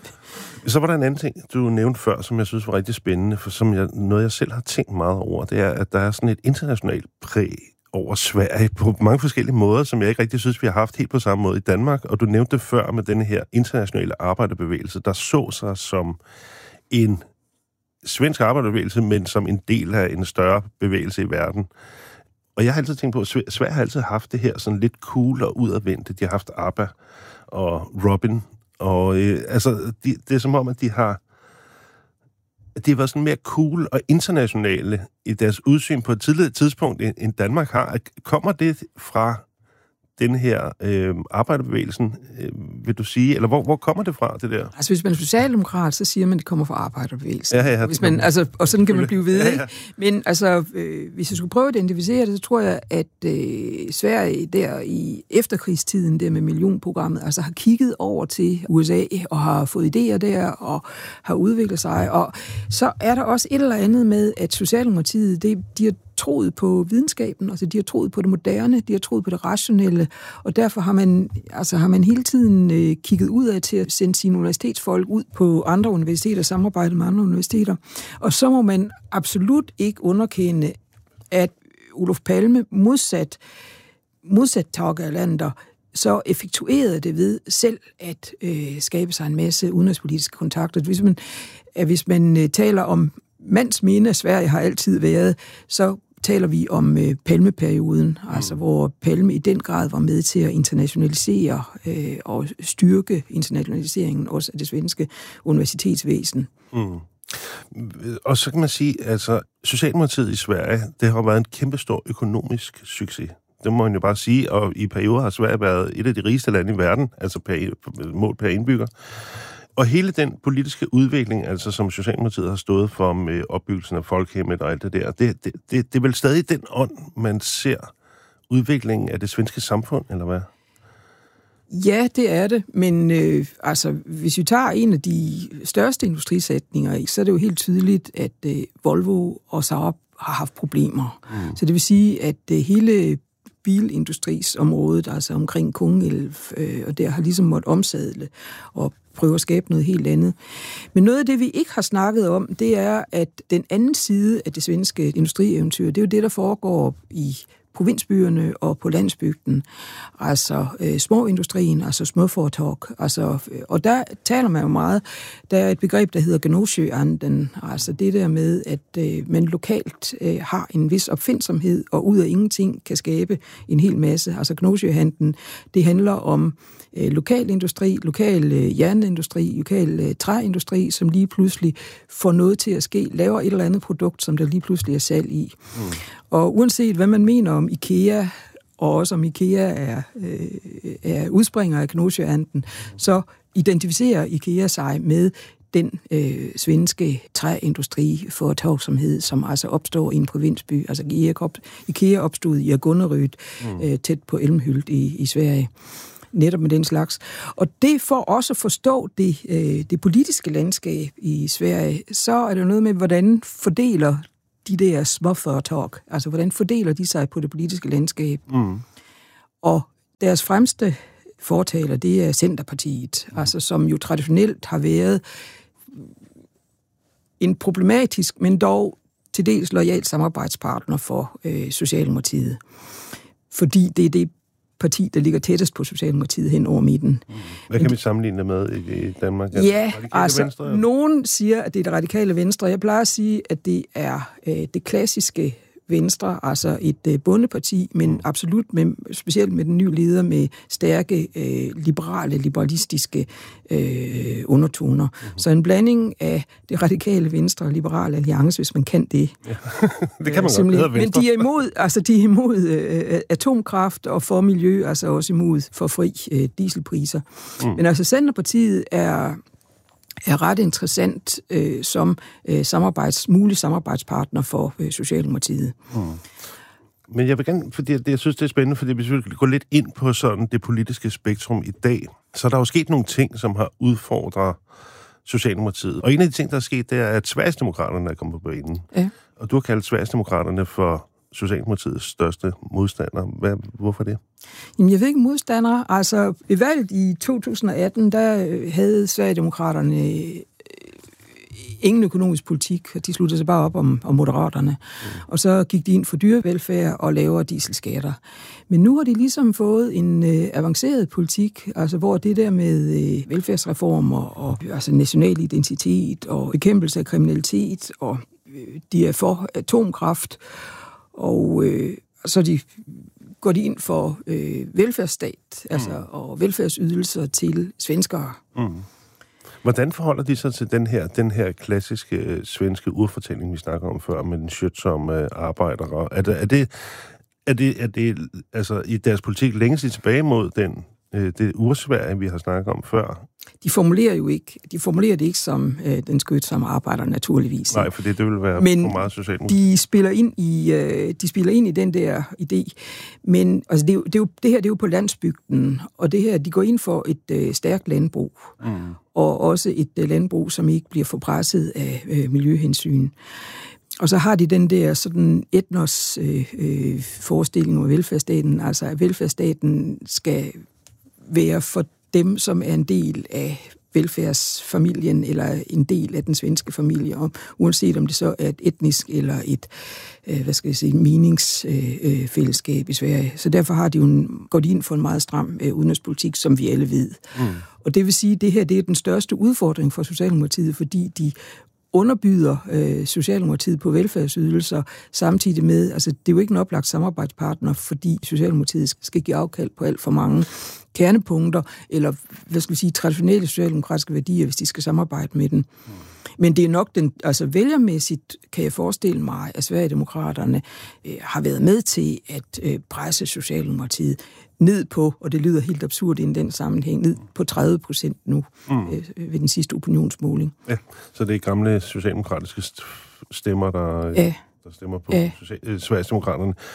Så var der en anden ting, du nævnte før, som jeg synes var rigtig spændende, for som jeg, noget, jeg selv har tænkt meget over, det er, at der er sådan et internationalt præg over Sverige på mange forskellige måder, som jeg ikke rigtig synes, vi har haft helt på samme måde i Danmark. Og du nævnte det før med denne her internationale arbejderbevægelse, der så sig som en svensk arbejderbevægelse, men som en del af en større bevægelse i verden. Og jeg har altid tænkt på, at Sverige har altid haft det her sådan lidt cool og udadvendte. De har haft ABBA og Robin, og øh, altså, de, det er som om, at de har de har været sådan mere cool og internationale i deres udsyn på et tidligere tidspunkt, end Danmark har. Kommer det fra den her øh, arbejderbevægelsen, øh, vil du sige? Eller hvor, hvor kommer det fra, det der? Altså, hvis man er socialdemokrat, så siger man, at det kommer fra arbejderbevægelsen. Ja, ja, hvis man, altså, og sådan kan man blive ved. Ja, ja. Men altså, øh, hvis jeg skulle prøve at identificere det, så tror jeg, at øh, Sverige der i efterkrigstiden, der med millionprogrammet, altså har kigget over til U S A og har fået idéer der og har udviklet sig. Og så er der også et eller andet med, at Socialdemokratiet, det, de har troet på videnskaben, altså de har troet på det moderne, de har troet på det rationelle, og derfor har man, altså har man hele tiden øh, kigget ud af til at sende sine universitetsfolk ud på andre universiteter, samarbejde med andre universiteter. Og så må man absolut ikke underkende, at Olof Palme modsat, modsat Tage Erlander, så effektuerede det ved selv at øh, skabe sig en masse udenrigspolitiske kontakter. Hvis man, at hvis man øh, taler om mands minde, Sverige har altid været, så taler vi om øh, Palmeperioden, mm. altså hvor Palme i den grad var med til at internationalisere øh, og styrke internationaliseringen også af det svenske universitetsvæsen. Mm. Og så kan man sige, altså Socialdemokratiet i Sverige, det har været en kæmpestor økonomisk succes. Det må man jo bare sige, og i perioder har Sverige været et af de rigeste lande i verden, altså per, mål per indbygger. Og hele den politiske udvikling, altså som Socialdemokratiet har stået for med opbyggelsen af Folkhemmet og alt det der, det, det, det, det er vel stadig den ånd, man ser udviklingen af det svenske samfund, eller hvad? Ja, det er det, men øh, altså, hvis vi tager en af de største industrisætninger, så er det jo helt tydeligt, at øh, Volvo og Saab har haft problemer. Mm. Så det vil sige, at øh, hele bilindustrisområdet, altså omkring Kungälv, øh, og der har ligesom måttet omsadle og prøve at skabe noget helt andet. Men noget af det, vi ikke har snakket om, det er, at den anden side af det svenske industrieventyr, det er jo det, der foregår i provinsbyerne og på landsbygden, altså øh, småindustrien, altså småforetag, altså, og der taler man jo meget, der er et begreb, der hedder Gnosjöanden, altså det der med, at øh, man lokalt øh, har en vis opfindsomhed, og ud af ingenting kan skabe en hel masse. Altså Gnosjöanden, det handler om øh, lokal industri, lokal øh, jernindustri, lokal øh, træindustri, som lige pludselig får noget til at ske, laver et eller andet produkt, som der lige pludselig er salg i. Mm. Og uanset hvad man mener om IKEA, og også om IKEA er, øh, er udspringer af Gnosjöanden, så identificerer IKEA sig med den øh, svenske træindustriforetagsomhed, som altså opstår i en provinsby. Altså IKEA opstod i Agunneryd, mm. øh, tæt på Älmhult i, i Sverige. Netop med den slags. Og det for også at forstå det, øh, det politiske landskab i Sverige, så er det noget med, hvordan fordeler de der småforetag, altså hvordan fordeler de sig på det politiske landskab. Mm. Og deres fremste fortaler, det er Centerpartiet, mm. altså som jo traditionelt har været en problematisk, men dog til dels loyal samarbejdspartner for øh, Socialdemokratiet. Fordi det er det parti, der ligger tættest på Socialdemokratiet hen over midten. Mm. Hvad kan vi sammenligne med i, i Danmark? Ja, ja altså, venstre? Nogen siger, at det er det radikale venstre. Jeg plejer at sige, at det er øh, det klassiske venstre, altså et øh, bondeparti, men mm. absolut, med, specielt med den nye leder, med stærke, øh, liberale, liberalistiske øh, undertoner. Mm-hmm. Så en blanding af det radikale venstre og liberale alliance, hvis man kan det. Ja. Det kan man godt hedder venstre. Men de er imod, altså de er imod øh, atomkraft og for miljø, altså også imod for fri øh, dieselpriser. Mm. Men altså Centerpartiet er er ret interessant øh, som øh, samarbejds, mulig samarbejdspartner for øh, Socialdemokratiet. Hmm. Men jeg vil gerne, fordi jeg, jeg synes, det er spændende, fordi hvis vi går lidt ind på sådan det politiske spektrum i dag, så er der jo sket nogle ting, som har udfordret Socialdemokratiet. Og en af de ting, der er sket, det er, at Sverigedemokraterne er kommet på banen. Ja. Og du har kaldt Sverigedemokraterne for Socialdemokratiets største modstander. Hvad, hvorfor det? Jamen, jeg ved ikke modstander. Altså, ved valget i to tusind og atten, der havde Sverigedemokraterne ingen økonomisk politik, og de sluttede sig bare op om, om Moderaterne. Mm. Og så gik de ind for dyrevelfærd og lavere dieselskatter. Men nu har de ligesom fået en øh, avanceret politik, altså hvor det der med øh, velfærdsreformer og altså national identitet og bekæmpelse af kriminalitet, og øh, de er for atomkraft, og øh, så de, går de ind for øh, velfærdsstat, altså, mm. og velfærdsydelser til svenskere. Mm. Hvordan forholder de sig til den her, den her klassiske øh, svenske urfortælling, vi snakker om før, med den skytsomme øh, arbejdere? Er det, er det, er det, er det altså, i deres politik længe sig tilbage mod den, øh, det ursværge, vi har snakket om før? De formulerer jo ikke, de formulerer det ikke som øh, den skytsomme arbejder, naturligvis. Nej, for det, det vil være men for meget socialt. de spiller ind i, øh, de spiller ind i den der idé. Men altså, det, er jo, det, er jo, det her det er jo på landsbygden, og det her, de går ind for et øh, stærkt landbrug. Mm. Og også et øh, landbrug, som ikke bliver forpresset af øh, miljøhensyn. Og så har de den der sådan etnos øh, øh, forestilling om velfærdsstaten, altså at velfærdsstaten skal være for dem, som er en del af velfærdsfamilien, eller en del af den svenske familie, og uanset om det så er et etnisk eller et, øh, hvad skal jeg sige, meningsfællesskab øh, i Sverige. Så derfor har de jo en, går de ind for en meget stram øh, udenrigspolitik, som vi alle ved. Mm. Og det vil sige, at det her det er den største udfordring for Socialdemokratiet, fordi de underbyder øh, Socialdemokratiet på velfærdsydelser, samtidig med, altså det er jo ikke en oplagt samarbejdspartner, fordi Socialdemokratiet skal give afkald på alt for mange kernepunkter, eller hvad skal vi sige, traditionelle socialdemokratiske værdier, hvis de skal samarbejde med den. Mm. Men det er nok den, altså vælgermæssigt kan jeg forestille mig, at Sverigedemokraterne øh, har været med til at øh, presse Socialdemokratiet ned på, og det lyder helt absurd i den sammenhæng, ned på tredive procent nu mm. øh, ved den sidste opinionsmåling. Ja, så det er gamle socialdemokratiske stemmer, der, ja. der stemmer på ja. Sverigedemokraterne.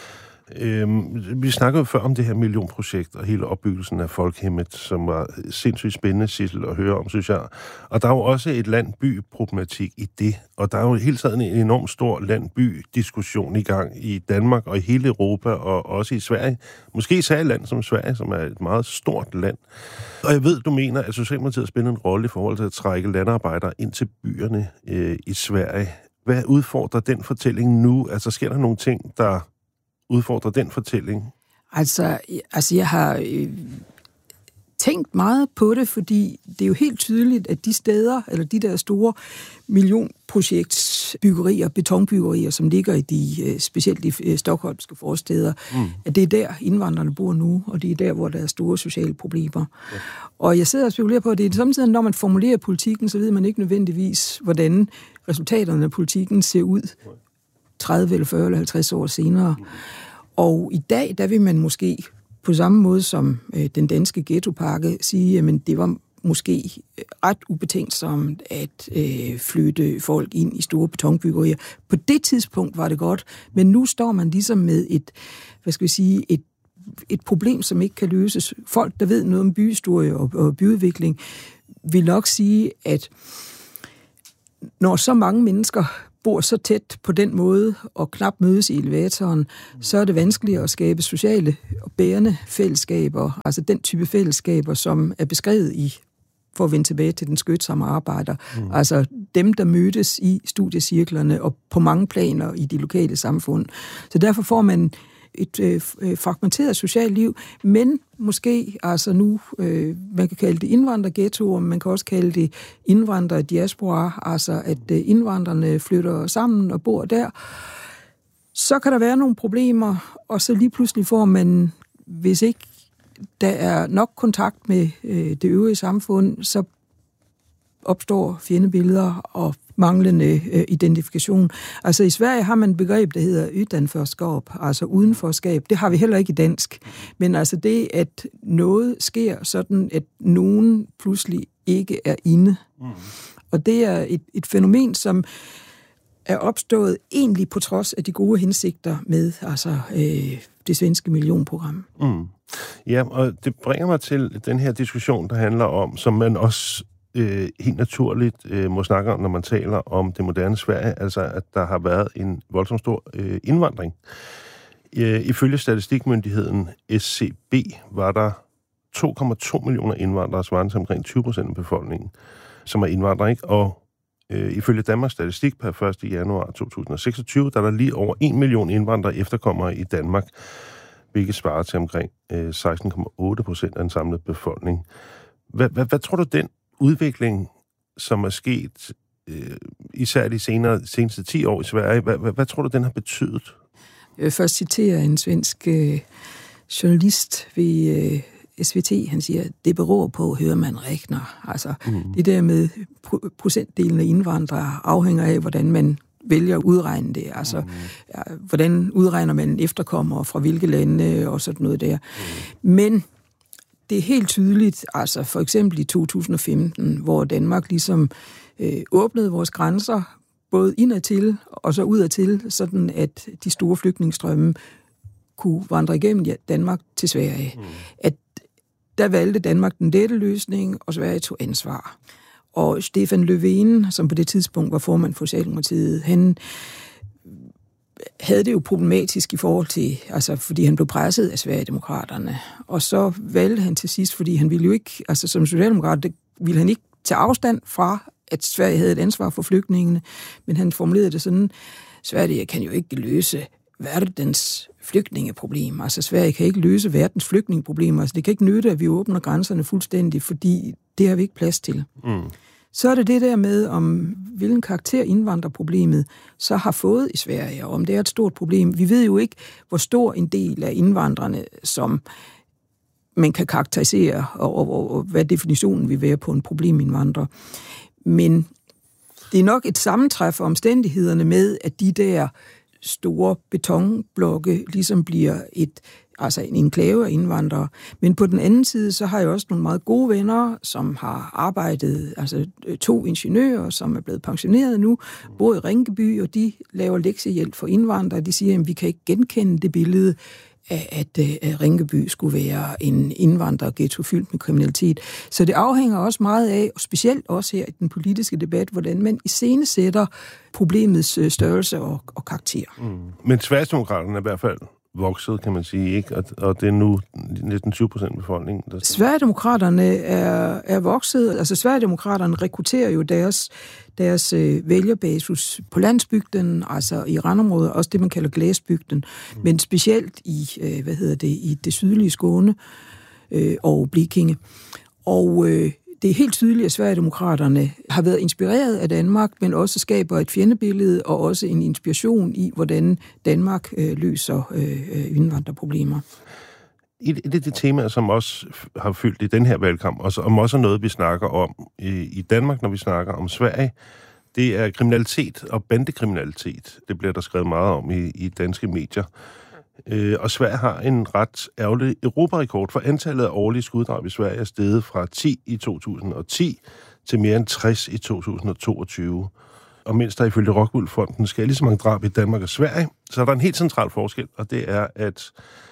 Øhm, vi snakkede jo før om det her millionprojekt og hele opbyggelsen af Folkhemmet, som var sindssygt spændende, Sissel, at høre om, synes jeg. Og der er jo også et land-by-problematik i det, og der er jo hele tiden en enormt stor land-by-diskussion i gang i Danmark og i hele Europa og også i Sverige. Måske især et land som Sverige, som er et meget stort land. Og jeg ved, du mener, at Socialdemokratiet spiller en rolle i forhold til at trække landarbejdere ind til byerne øh, i Sverige. Hvad udfordrer den fortælling nu? Altså, sker der nogle ting, der udfordrer den fortælling? Altså, altså jeg har øh, tænkt meget på det, fordi det er jo helt tydeligt, at de steder, eller de der store millionprojektsbyggerier, betonbyggerier, som ligger i de, øh, specielt de øh, stokholmske forsteder, mm. at det er der, indvandrerne bor nu, og det er der, hvor der er store sociale problemer. Ja. Og jeg sidder og spekulerer på, at det er samtidig, når man formulerer politikken, så ved man ikke nødvendigvis, hvordan resultaterne af politikken ser ud tredive eller fyrre eller halvtreds år senere. Mm. Og i dag, der vil man måske på samme måde som øh, den danske ghettopakke sige, jamen det var måske ret ubetænksomt at øh, flytte folk ind i store betonbyggerier. På det tidspunkt var det godt, men nu står man ligesom med et, hvad skal vi sige, et, et problem, som ikke kan løses. Folk, der ved noget om byhistorie og, og byudvikling, vil nok sige, at når så mange mennesker bor så tæt på den måde og knap mødes i elevatoren, så er det vanskeligt at skabe sociale og bærende fællesskaber, altså den type fællesskaber, som er beskrevet i, for at vende tilbage til den skødsomme arbejder. Mm. Altså dem, der mødtes i studiecirklerne og på mange planer i de lokale samfund. Så derfor får man et øh, fragmenteret socialt liv, men måske altså nu, øh, man kan kalde det indvandrerghettoer, man kan også kalde det indvandrerdiaspora, altså at øh, indvandrerne flytter sammen og bor der. Så kan der være nogle problemer, og så lige pludselig får man, hvis ikke der er nok kontakt med øh, det øvrige samfund, så opstår fjendebilleder og manglende øh, identifikation. Altså i Sverige har man et begreb, der hedder utanförskap, altså udenforskab. Det har vi heller ikke i dansk. Men altså det, at noget sker sådan, at nogen pludselig ikke er inde. Mm. Og det er et, et fænomen, som er opstået egentlig på trods af de gode hensigter med altså, øh, det svenske millionprogram. Mm. Ja, og det bringer mig til den her diskussion, der handler om, som man også Øh, helt naturligt øh, må snakke om, når man taler om det moderne Sverige, altså at der har været en voldsomt stor øh, indvandring. Øh, ifølge statistikmyndigheden S C B var der to komma to millioner indvandrere, svarende til omkring tyve procent af befolkningen, som er indvandrere, ikke? Og øh, ifølge Danmarks Statistik per første januar to tusind og seksogtyve, der er der lige over en million indvandrere efterkommere i Danmark, hvilket svarer til omkring øh, seksten komma otte procent af den samlede befolkning. Hvad, hvad, hvad tror du, den udvikling, som er sket øh, især de senere, seneste ti år i Sverige, hvad, hvad, hvad tror du, den har betydet? Jeg vil først citere en svensk øh, journalist ved øh, S V T. Han siger, det beror på, hører man regner. Altså, mm. det der med pro- procentdelen af indvandrere afhænger af, hvordan man vælger at udregne det. Altså, mm. ja, hvordan udregner man efterkommere fra hvilke lande og sådan noget der. Mm. Men det er helt tydeligt, altså for eksempel i to tusind og femten, hvor Danmark ligesom øh, åbnede vores grænser, både indadtil og så udadtil, sådan at de store flygtningestrømme kunne vandre igennem Danmark til Sverige. Mm. At der valgte Danmark den lette løsning, og Sverige tog ansvar. Og Stefan Löfven, som på det tidspunkt var formand for Socialdemokratiet, han havde det jo problematisk i forhold til, altså fordi han blev presset af Sverigedemokraterne. Og så valgte han til sidst, fordi han ville jo ikke, altså som socialdemokrat, ville han ikke tage afstand fra, at Sverige havde et ansvar for flygtningene, men han formulerede det sådan, Sverige kan jo ikke løse verdens flygtningeproblem. Altså Sverige kan ikke løse verdens flygtningeproblemer. Altså det kan ikke nytte, at vi åbner grænserne fuldstændig, fordi det har vi ikke plads til. Mm. Så er det det der med, om hvilken karakter indvandrerproblemet så har fået i Sverige, og om det er et stort problem. Vi ved jo ikke, hvor stor en del af indvandrerne, som man kan karakterisere, og, og, og hvad definitionen vil være på en problemindvandrer. Men det er nok et sammentræf af omstændighederne med, at de der store betonblokke ligesom bliver et altså en enklave af indvandrere. Men på den anden side, så har jeg også nogle meget gode venner, som har arbejdet, altså to ingeniører, som er blevet pensioneret nu, bor i Rinkeby, og de laver lektiehjælp for indvandrere. De siger, at vi kan ikke genkende det billede af, at, at Rinkeby skulle være en indvandrerghetto fyldt med kriminalitet. Så det afhænger også meget af, og specielt også her i den politiske debat, hvordan man iscenesætter problemets størrelse og, og karakter. Mm. Men Sverigedemokraterne er i hvert fald vokset, kan man sige, ikke? Og, og det er nu næsten tyve procent af befolkningen. Der... Sverigedemokraterne er, er vokset. Altså Sverigedemokraterne rekrutterer jo deres, deres øh, vælgerbasis på landsbygden, altså i randområdet, også det, man kalder Glæsbygden, mm. men specielt i, øh, hvad hedder det, i det sydlige Skåne øh, og Blekinge. Og øh, det er helt tydeligt, at Sverigedemokraterne har været inspireret af Danmark, men også skaber et fjendebillede og også en inspiration i, hvordan Danmark øh, løser øh, indvandrerproblemer. Et af de temaer, som også har fyldt i den her valgkamp, og som også er noget, vi snakker om i Danmark, når vi snakker om Sverige, det er kriminalitet og bandekriminalitet. Det bliver der skrevet meget om i, i danske medier. Og Sverige har en ret ærgerlig europarekord, for antallet af årlige skuddrab i Sverige er steget fra ti i to tusind og ti til mere end tres i to tusind og toogtyve. Og mens der ifølge Rockwool-fonden sker lige så mange drab i Danmark og Sverige, så er der en helt central forskel, og det er, at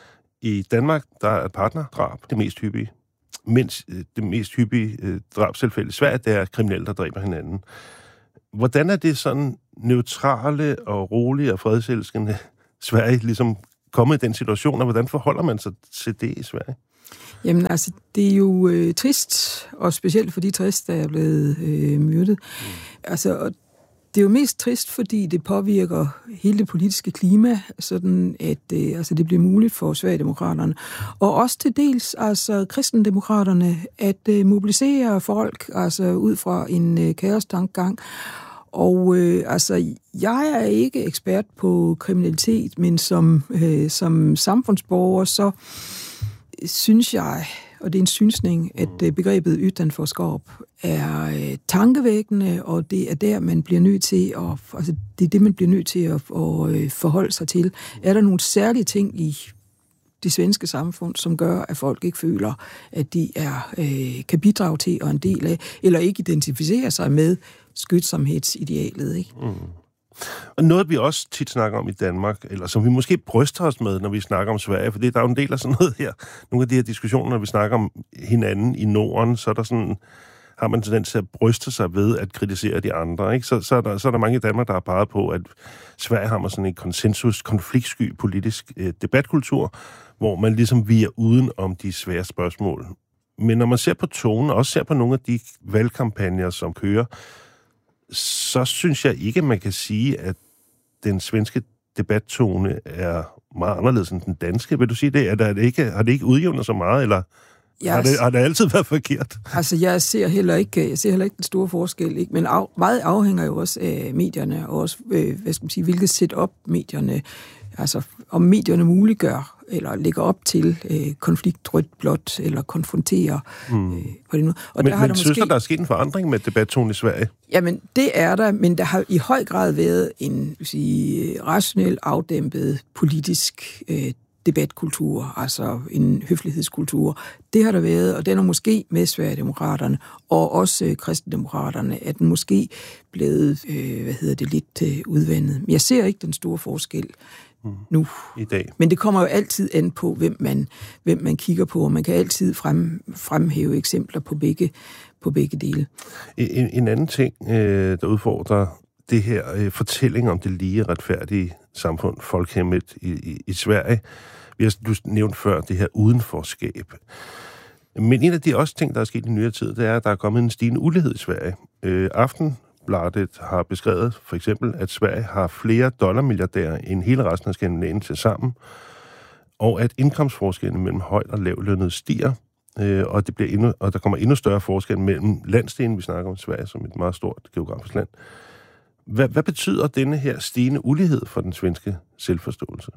i Danmark, der er partnerdrab det mest hyppige, mens det mest hyppige drabstilfælde i Sverige, det er kriminelle, der dræber hinanden. Hvordan er det sådan neutrale og rolige og fredselskende Sverige ligesom kommet i den situation, og hvordan forholder man sig til det i Sverige? Jamen altså, det er jo øh, trist, og specielt for de trist, der er blevet øh, myrdet. Mm. Altså, det er jo mest trist, fordi det påvirker hele det politiske klima, sådan at øh, altså, det bliver muligt for Sverigedemokraterne, og også til dels altså kristendemokraterne, at øh, mobilisere folk altså, ud fra en øh, kaostankegang. Og øh, altså, jeg er ikke ekspert på kriminalitet, men som, øh, som samfundsborger, så synes jeg, og det er en synsning, at øh, begrebet utanforskab er øh, tankevækkende, og det er der, man bliver nødt til at, altså, det er det, man bliver nødt til at, at øh, forholde sig til. Er der nogle særlige ting i det svenske samfund, som gør, at folk ikke føler, at de er, øh, kan bidrage til og en del af, eller ikke identificere sig med skytsomhedsidealet, ikke? Mm. Og noget, vi også tit snakker om i Danmark, eller som vi måske bryster os med, når vi snakker om Sverige, for der er jo en del af sådan noget her. Nogle af de her diskussioner, når vi snakker om hinanden i Norden, så er der sådan, har man tendens til at bryste sig ved at kritisere de andre, ikke? Så, så, er der, så er der mange i Danmark, der har peget på, at Sverige har man sådan en konsensus, konfliktsky politisk øh, debatkultur, hvor man ligesom viger uden om de svære spørgsmål. Men når man ser på tonen, og også ser på nogle af de valgkampagner, som kører, så synes jeg ikke, man kan sige, at den svenske debattone er meget anderledes end den danske. Vil du sige det? Er det ikke, har det ikke udjævnet så meget, eller yes. har, det, har det altid været forkert? Altså, jeg ser heller ikke, jeg ser heller ikke den store forskel, ikke? Men af, meget afhænger jo også af medierne, og også, øh, hvad skal man sige, hvilket setup medierne, altså om medierne muliggør, eller lægger op til øh, konflikt rødt-blåt, eller konfronterer mm. øh, på det nu. Og men der har men der synes måske... du, der er sket en forandring med debattonen i Sverige? Jamen, det er der, men der har i høj grad været en sige, rationel, afdæmpet politisk øh, debatkultur, altså en høflighedskultur. Det har der været, og den er måske med Sverigedemokraterne, og også øh, kristendemokraterne, at den måske blevet, øh, hvad hedder det, lidt øh, udvandet. Men jeg ser ikke den store forskel mm. nu. I dag. Men det kommer jo altid an på, hvem man, hvem man kigger på, og man kan altid frem, fremhæve eksempler på begge, på begge dele. En, en anden ting, øh, der udfordrer det her øh, fortælling om det lige retfærdige samfund, folkhemmet i, i, i Sverige. Vi har du nævnt før det her udenforskab. Men en af de også ting, der er sket i nyere tid, det er, at der er kommet en stigende ulighed i Sverige. Øh, Aftenbladet har beskrevet for eksempel, at Sverige har flere dollarmilliardærer end hele resten af Skandinavien til sammen, og at indkomstforskellen mellem højt og lavtlønnet stiger, øh, og, det bliver endnu, og der kommer endnu større forskel mellem landsdelen, vi snakker om Sverige som et meget stort geografisk land. Hvad, hvad betyder denne her stigende ulighed for den svenske selvforståelse?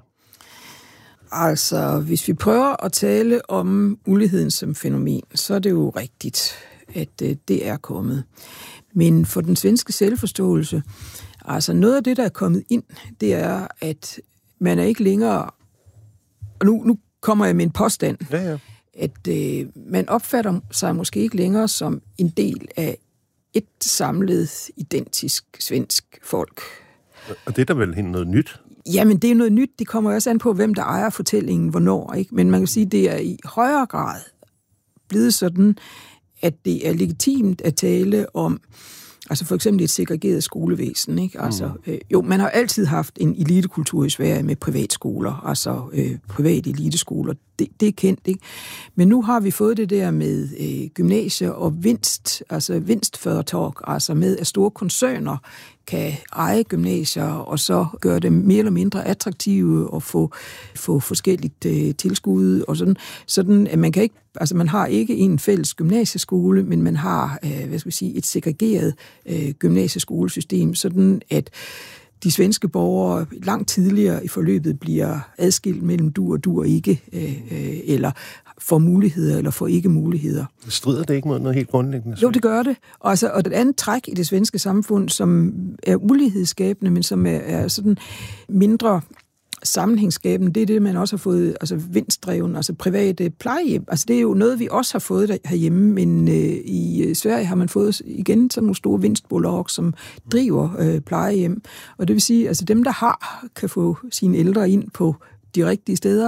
Altså, hvis vi prøver at tale om uligheden som fænomen, så er det jo rigtigt, at det er kommet. Men for den svenske selvforståelse, altså noget af det, der er kommet ind, det er, at man er ikke længere... Og nu, nu kommer jeg med en påstand, ja, ja. at øh, man opfatter sig måske ikke længere som en del af et samlet, identisk svensk folk. Og det er da vel helt noget nyt? Jamen, det er noget nyt. Det kommer også an på, hvem der ejer fortællingen, hvornår. Ikke? Men man kan sige, at det er i højere grad blevet sådan, at det er legitimt at tale om, altså for eksempel et segregeret skolevæsen. Ikke? Altså, mm. øh, jo, man har altid haft en elitekultur i Sverige med privatskoler, altså øh, private eliteskoler. Det, det er kendt, ikke? Men nu har vi fået det der med øh, gymnasier og vinst, altså vinstföretag, altså med at store koncerner kan eje gymnasier og så gøre dem mere eller mindre attraktive og få, få forskelligt øh, tilskud og sådan, sådan at man kan ikke, altså man har ikke en fælles gymnasieskole, men man har, øh, hvad skal vi sige, et segregeret øh, gymnasieskolesystem, sådan at de svenske borgere langt tidligere i forløbet bliver adskilt mellem du og du og ikke, øh, eller får muligheder eller får ikke muligheder. Strider det ikke mod noget helt grundlæggende? Jo, det gør det. Og, altså, og det andet træk i det svenske samfund, som er ulighedsskabende, men som er, er sådan mindre sammenhængsskabende, det er det, man også har fået, altså vinstdreven, altså private plejehjem. Altså det er jo noget, vi også har fået herhjemme, men øh, i Sverige har man fået igen sådan nogle store vinstbolag, som driver øh, plejehjem. Og det vil sige, altså dem, der har, kan få sine ældre ind på de rigtige steder.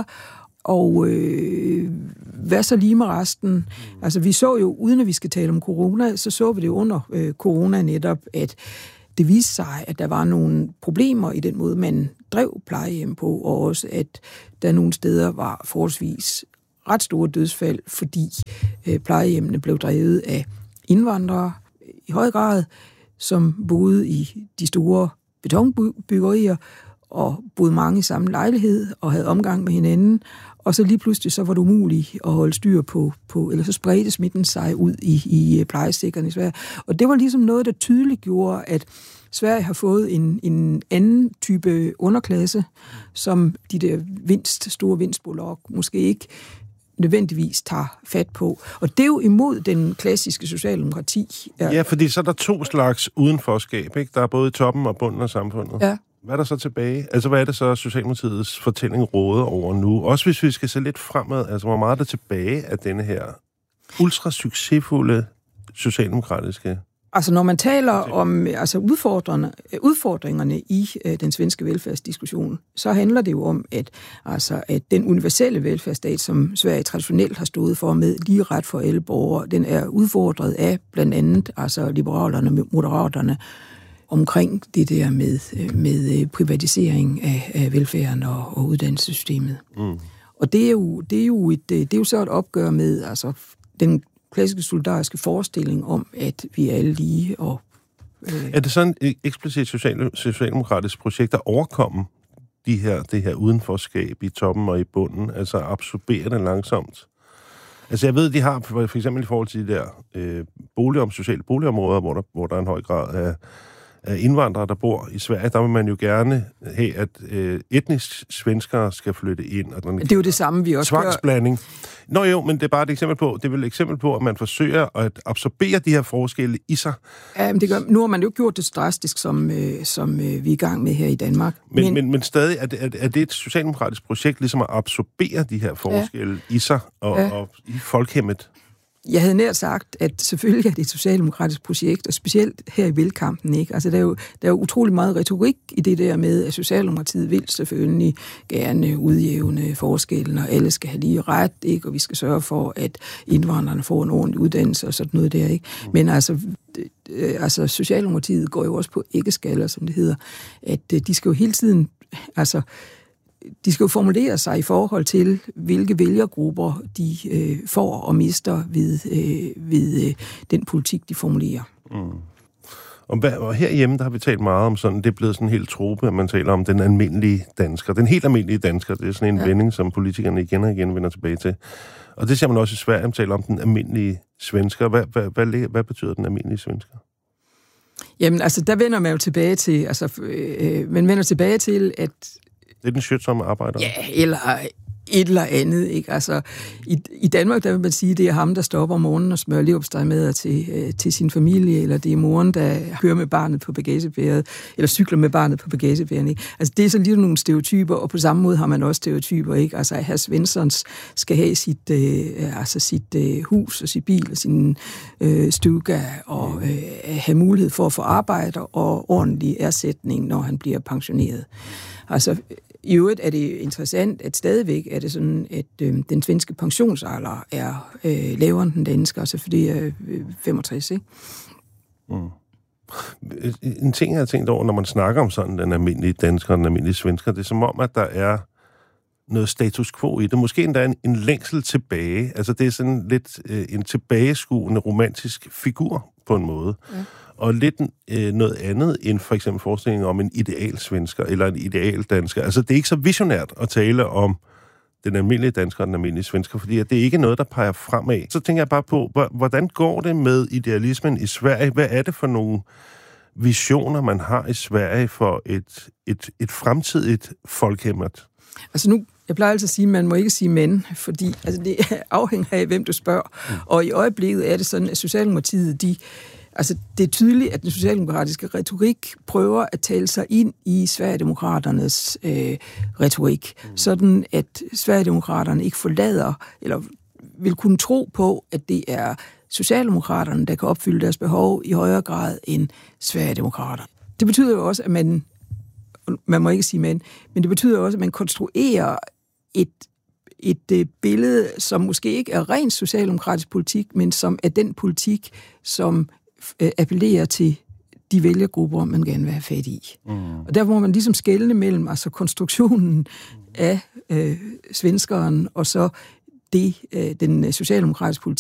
Og øh, hvad så lige med resten? Altså vi så jo, uden at vi skal tale om corona, så så vi det under øh, corona netop, at det viste sig, at der var nogle problemer i den måde, man drev plejehjem på, og også, at der nogle steder var forholdsvis ret store dødsfald, fordi øh, plejehjemmene blev drevet af indvandrere i høj grad, som boede i de store betonbyggerier, og boede mange i samme lejlighed, og havde omgang med hinanden, og så lige pludselig så var det umuligt at holde styr på, på eller så spredte smitten sig ud i, i plejestikkerne i Sverige. Og det var ligesom noget, der tydeligt gjorde, at Sverige har fået en, en anden type underklasse, som de der vinst, store vinstbolag måske ikke nødvendigvis tager fat på. Og det er jo imod den klassiske socialdemokrati. Ja, fordi så er der to slags udenforskab, ikke? Der er både toppen og bunden af samfundet. Ja. Hvad er der så tilbage? Altså, hvad er det så, Socialdemokratiets fortælling råder over nu? Også hvis vi skal se lidt fremad, altså, hvor meget er der tilbage af denne her ultra succesfulde socialdemokratiske... Altså, når man taler om altså, udfordringerne, udfordringerne i øh, den svenske velfærdsdiskussion, så handler det jo om, at, altså, at den universelle velfærdsstat, som Sverige traditionelt har stået for med lige ret for alle borgere, den er udfordret af blandt andet altså, liberalerne, moderaterne, omkring det der med, med privatisering af, af velfærden og, og uddannelsessystemet. Mm. Og det er, jo, det, er jo et, det er jo så et opgør med altså, den klassiske solidariske forestilling om, at vi er alle lige. Og, øh... Er det sådan et eksplicit social, socialdemokratisk projekt at overkomme de her, det her udenforskab i toppen og i bunden, altså absorbere det langsomt? Altså jeg ved, de har for, for eksempel i forhold til de der øh, bolig, sociale boligområder, hvor der, hvor der er en høj grad af af indvandrere, der bor i Sverige, der vil man jo gerne have, at øh, etnisk svenskere skal flytte ind. Og det er jo det samme, vi også tvangsblanding. Nå jo, men det er bare et eksempel på, det er vel et eksempel på, at man forsøger at absorbere de her forskelle i sig. Ja, men det gør, nu har man jo gjort det så drastisk, som, øh, som øh, vi er i gang med her i Danmark. Men, men, men, men stadig, er det, er det et socialdemokratisk projekt, ligesom at absorbere de her forskelle ja. i sig og, ja. og i folkhemmet? Jeg havde nær sagt, at selvfølgelig er det et socialdemokratisk projekt, og specielt her i valgkampen, ikke? Altså, der er, jo, der er jo utrolig meget retorik i det der med, at Socialdemokratiet vil selvfølgelig gerne udjævne forskellen, og alle skal have lige ret, ikke? Og vi skal sørge for, at indvandrerne får en ordentlig uddannelse og sådan noget der, ikke? Men altså, altså Socialdemokratiet går jo også på æggeskaller, som det hedder, at de skal jo hele tiden, altså, de skal jo formulere sig i forhold til, hvilke vælgergrupper de øh, får og mister ved, øh, ved øh, den politik, de formulerer. Mm. Og, hvad, og herhjemme, der har vi talt meget om sådan, det er blevet sådan en helt trope, at man taler om den almindelige dansker. Den helt almindelige dansker, det er sådan en ja. vending, som politikerne igen og igen vender tilbage til. Og det ser man også i Sverige, man taler om den almindelige svensker. Hvad, hvad, hvad, hvad betyder den almindelige svensker? Jamen, altså, der vender man jo tilbage til, altså, øh, man vender tilbage til, at det er den skøtsomme arbejder. Ja, eller et eller andet, ikke? Altså, i, i Danmark, der vil man sige, det er ham, der stopper om morgenen og smører leverpostejmadder til, øh, til sin familie, eller det er moren, der kører med barnet på bagagebæret, eller cykler med barnet på bagagebæret, ikke? Altså, det er sådan lige nogle stereotyper, og på samme måde har man også stereotyper, ikke? Altså, at herr Svenssons skal have sit, øh, altså sit øh, hus og sit bil og sin øh, stuga, og øh, have mulighed for at få arbejde og ordentlig erstatning, når han bliver pensioneret. Altså, i øvrigt er det interessant, at stadigvæk er det sådan, at øh, den svenske pensionsalder er øh, lavere end den danske, altså fordi det er øh, femogtres, ikke? Mm. En ting, jeg har tænkt over, når man snakker om sådan den almindelige dansker og den almindelige svensker, det er som om, at der er noget status quo i det. Måske endda en, en længsel tilbage. Altså, det er sådan lidt øh, en tilbageskuende romantisk figur på en måde. Ja. Og lidt øh, noget andet end for eksempel forestillingen om en ideal svensker eller en ideal dansker. Altså, det er ikke så visionært at tale om den almindelige dansker og den almindelige svensker, fordi det er ikke noget, der peger fremad. Så tænker jeg bare på, hvordan går det med idealismen i Sverige? Hvad er det for nogle visioner, man har i Sverige for et, et, et fremtidigt folkhemmet? Altså nu, jeg plejer altså at sige, at man må ikke sige mænd, fordi altså, det afhænger af, hvem du spørger. Mm. Og i øjeblikket er det sådan, at Socialdemokratiet, de Altså, det er tydeligt, at den socialdemokratiske retorik prøver at tale sig ind i Sverigedemokraternes øh, retorik, mm. sådan at Sverigedemokraterne ikke forlader, eller vil kunne tro på, at det er Socialdemokraterne, der kan opfylde deres behov i højere grad end Sverigedemokraterne. Det betyder jo også, at man, man må ikke sige men, men det betyder også, at man konstruerer et et øh, billede, som måske ikke er rent socialdemokratisk politik, men som er den politik, som øh, appellerer til de vælgergrupper, man gerne vil have fat i. Mm. Og der må man ligesom skelne mellem altså konstruktionen af øh, svenskeren, og så det, øh, den socialdemokratiske politik,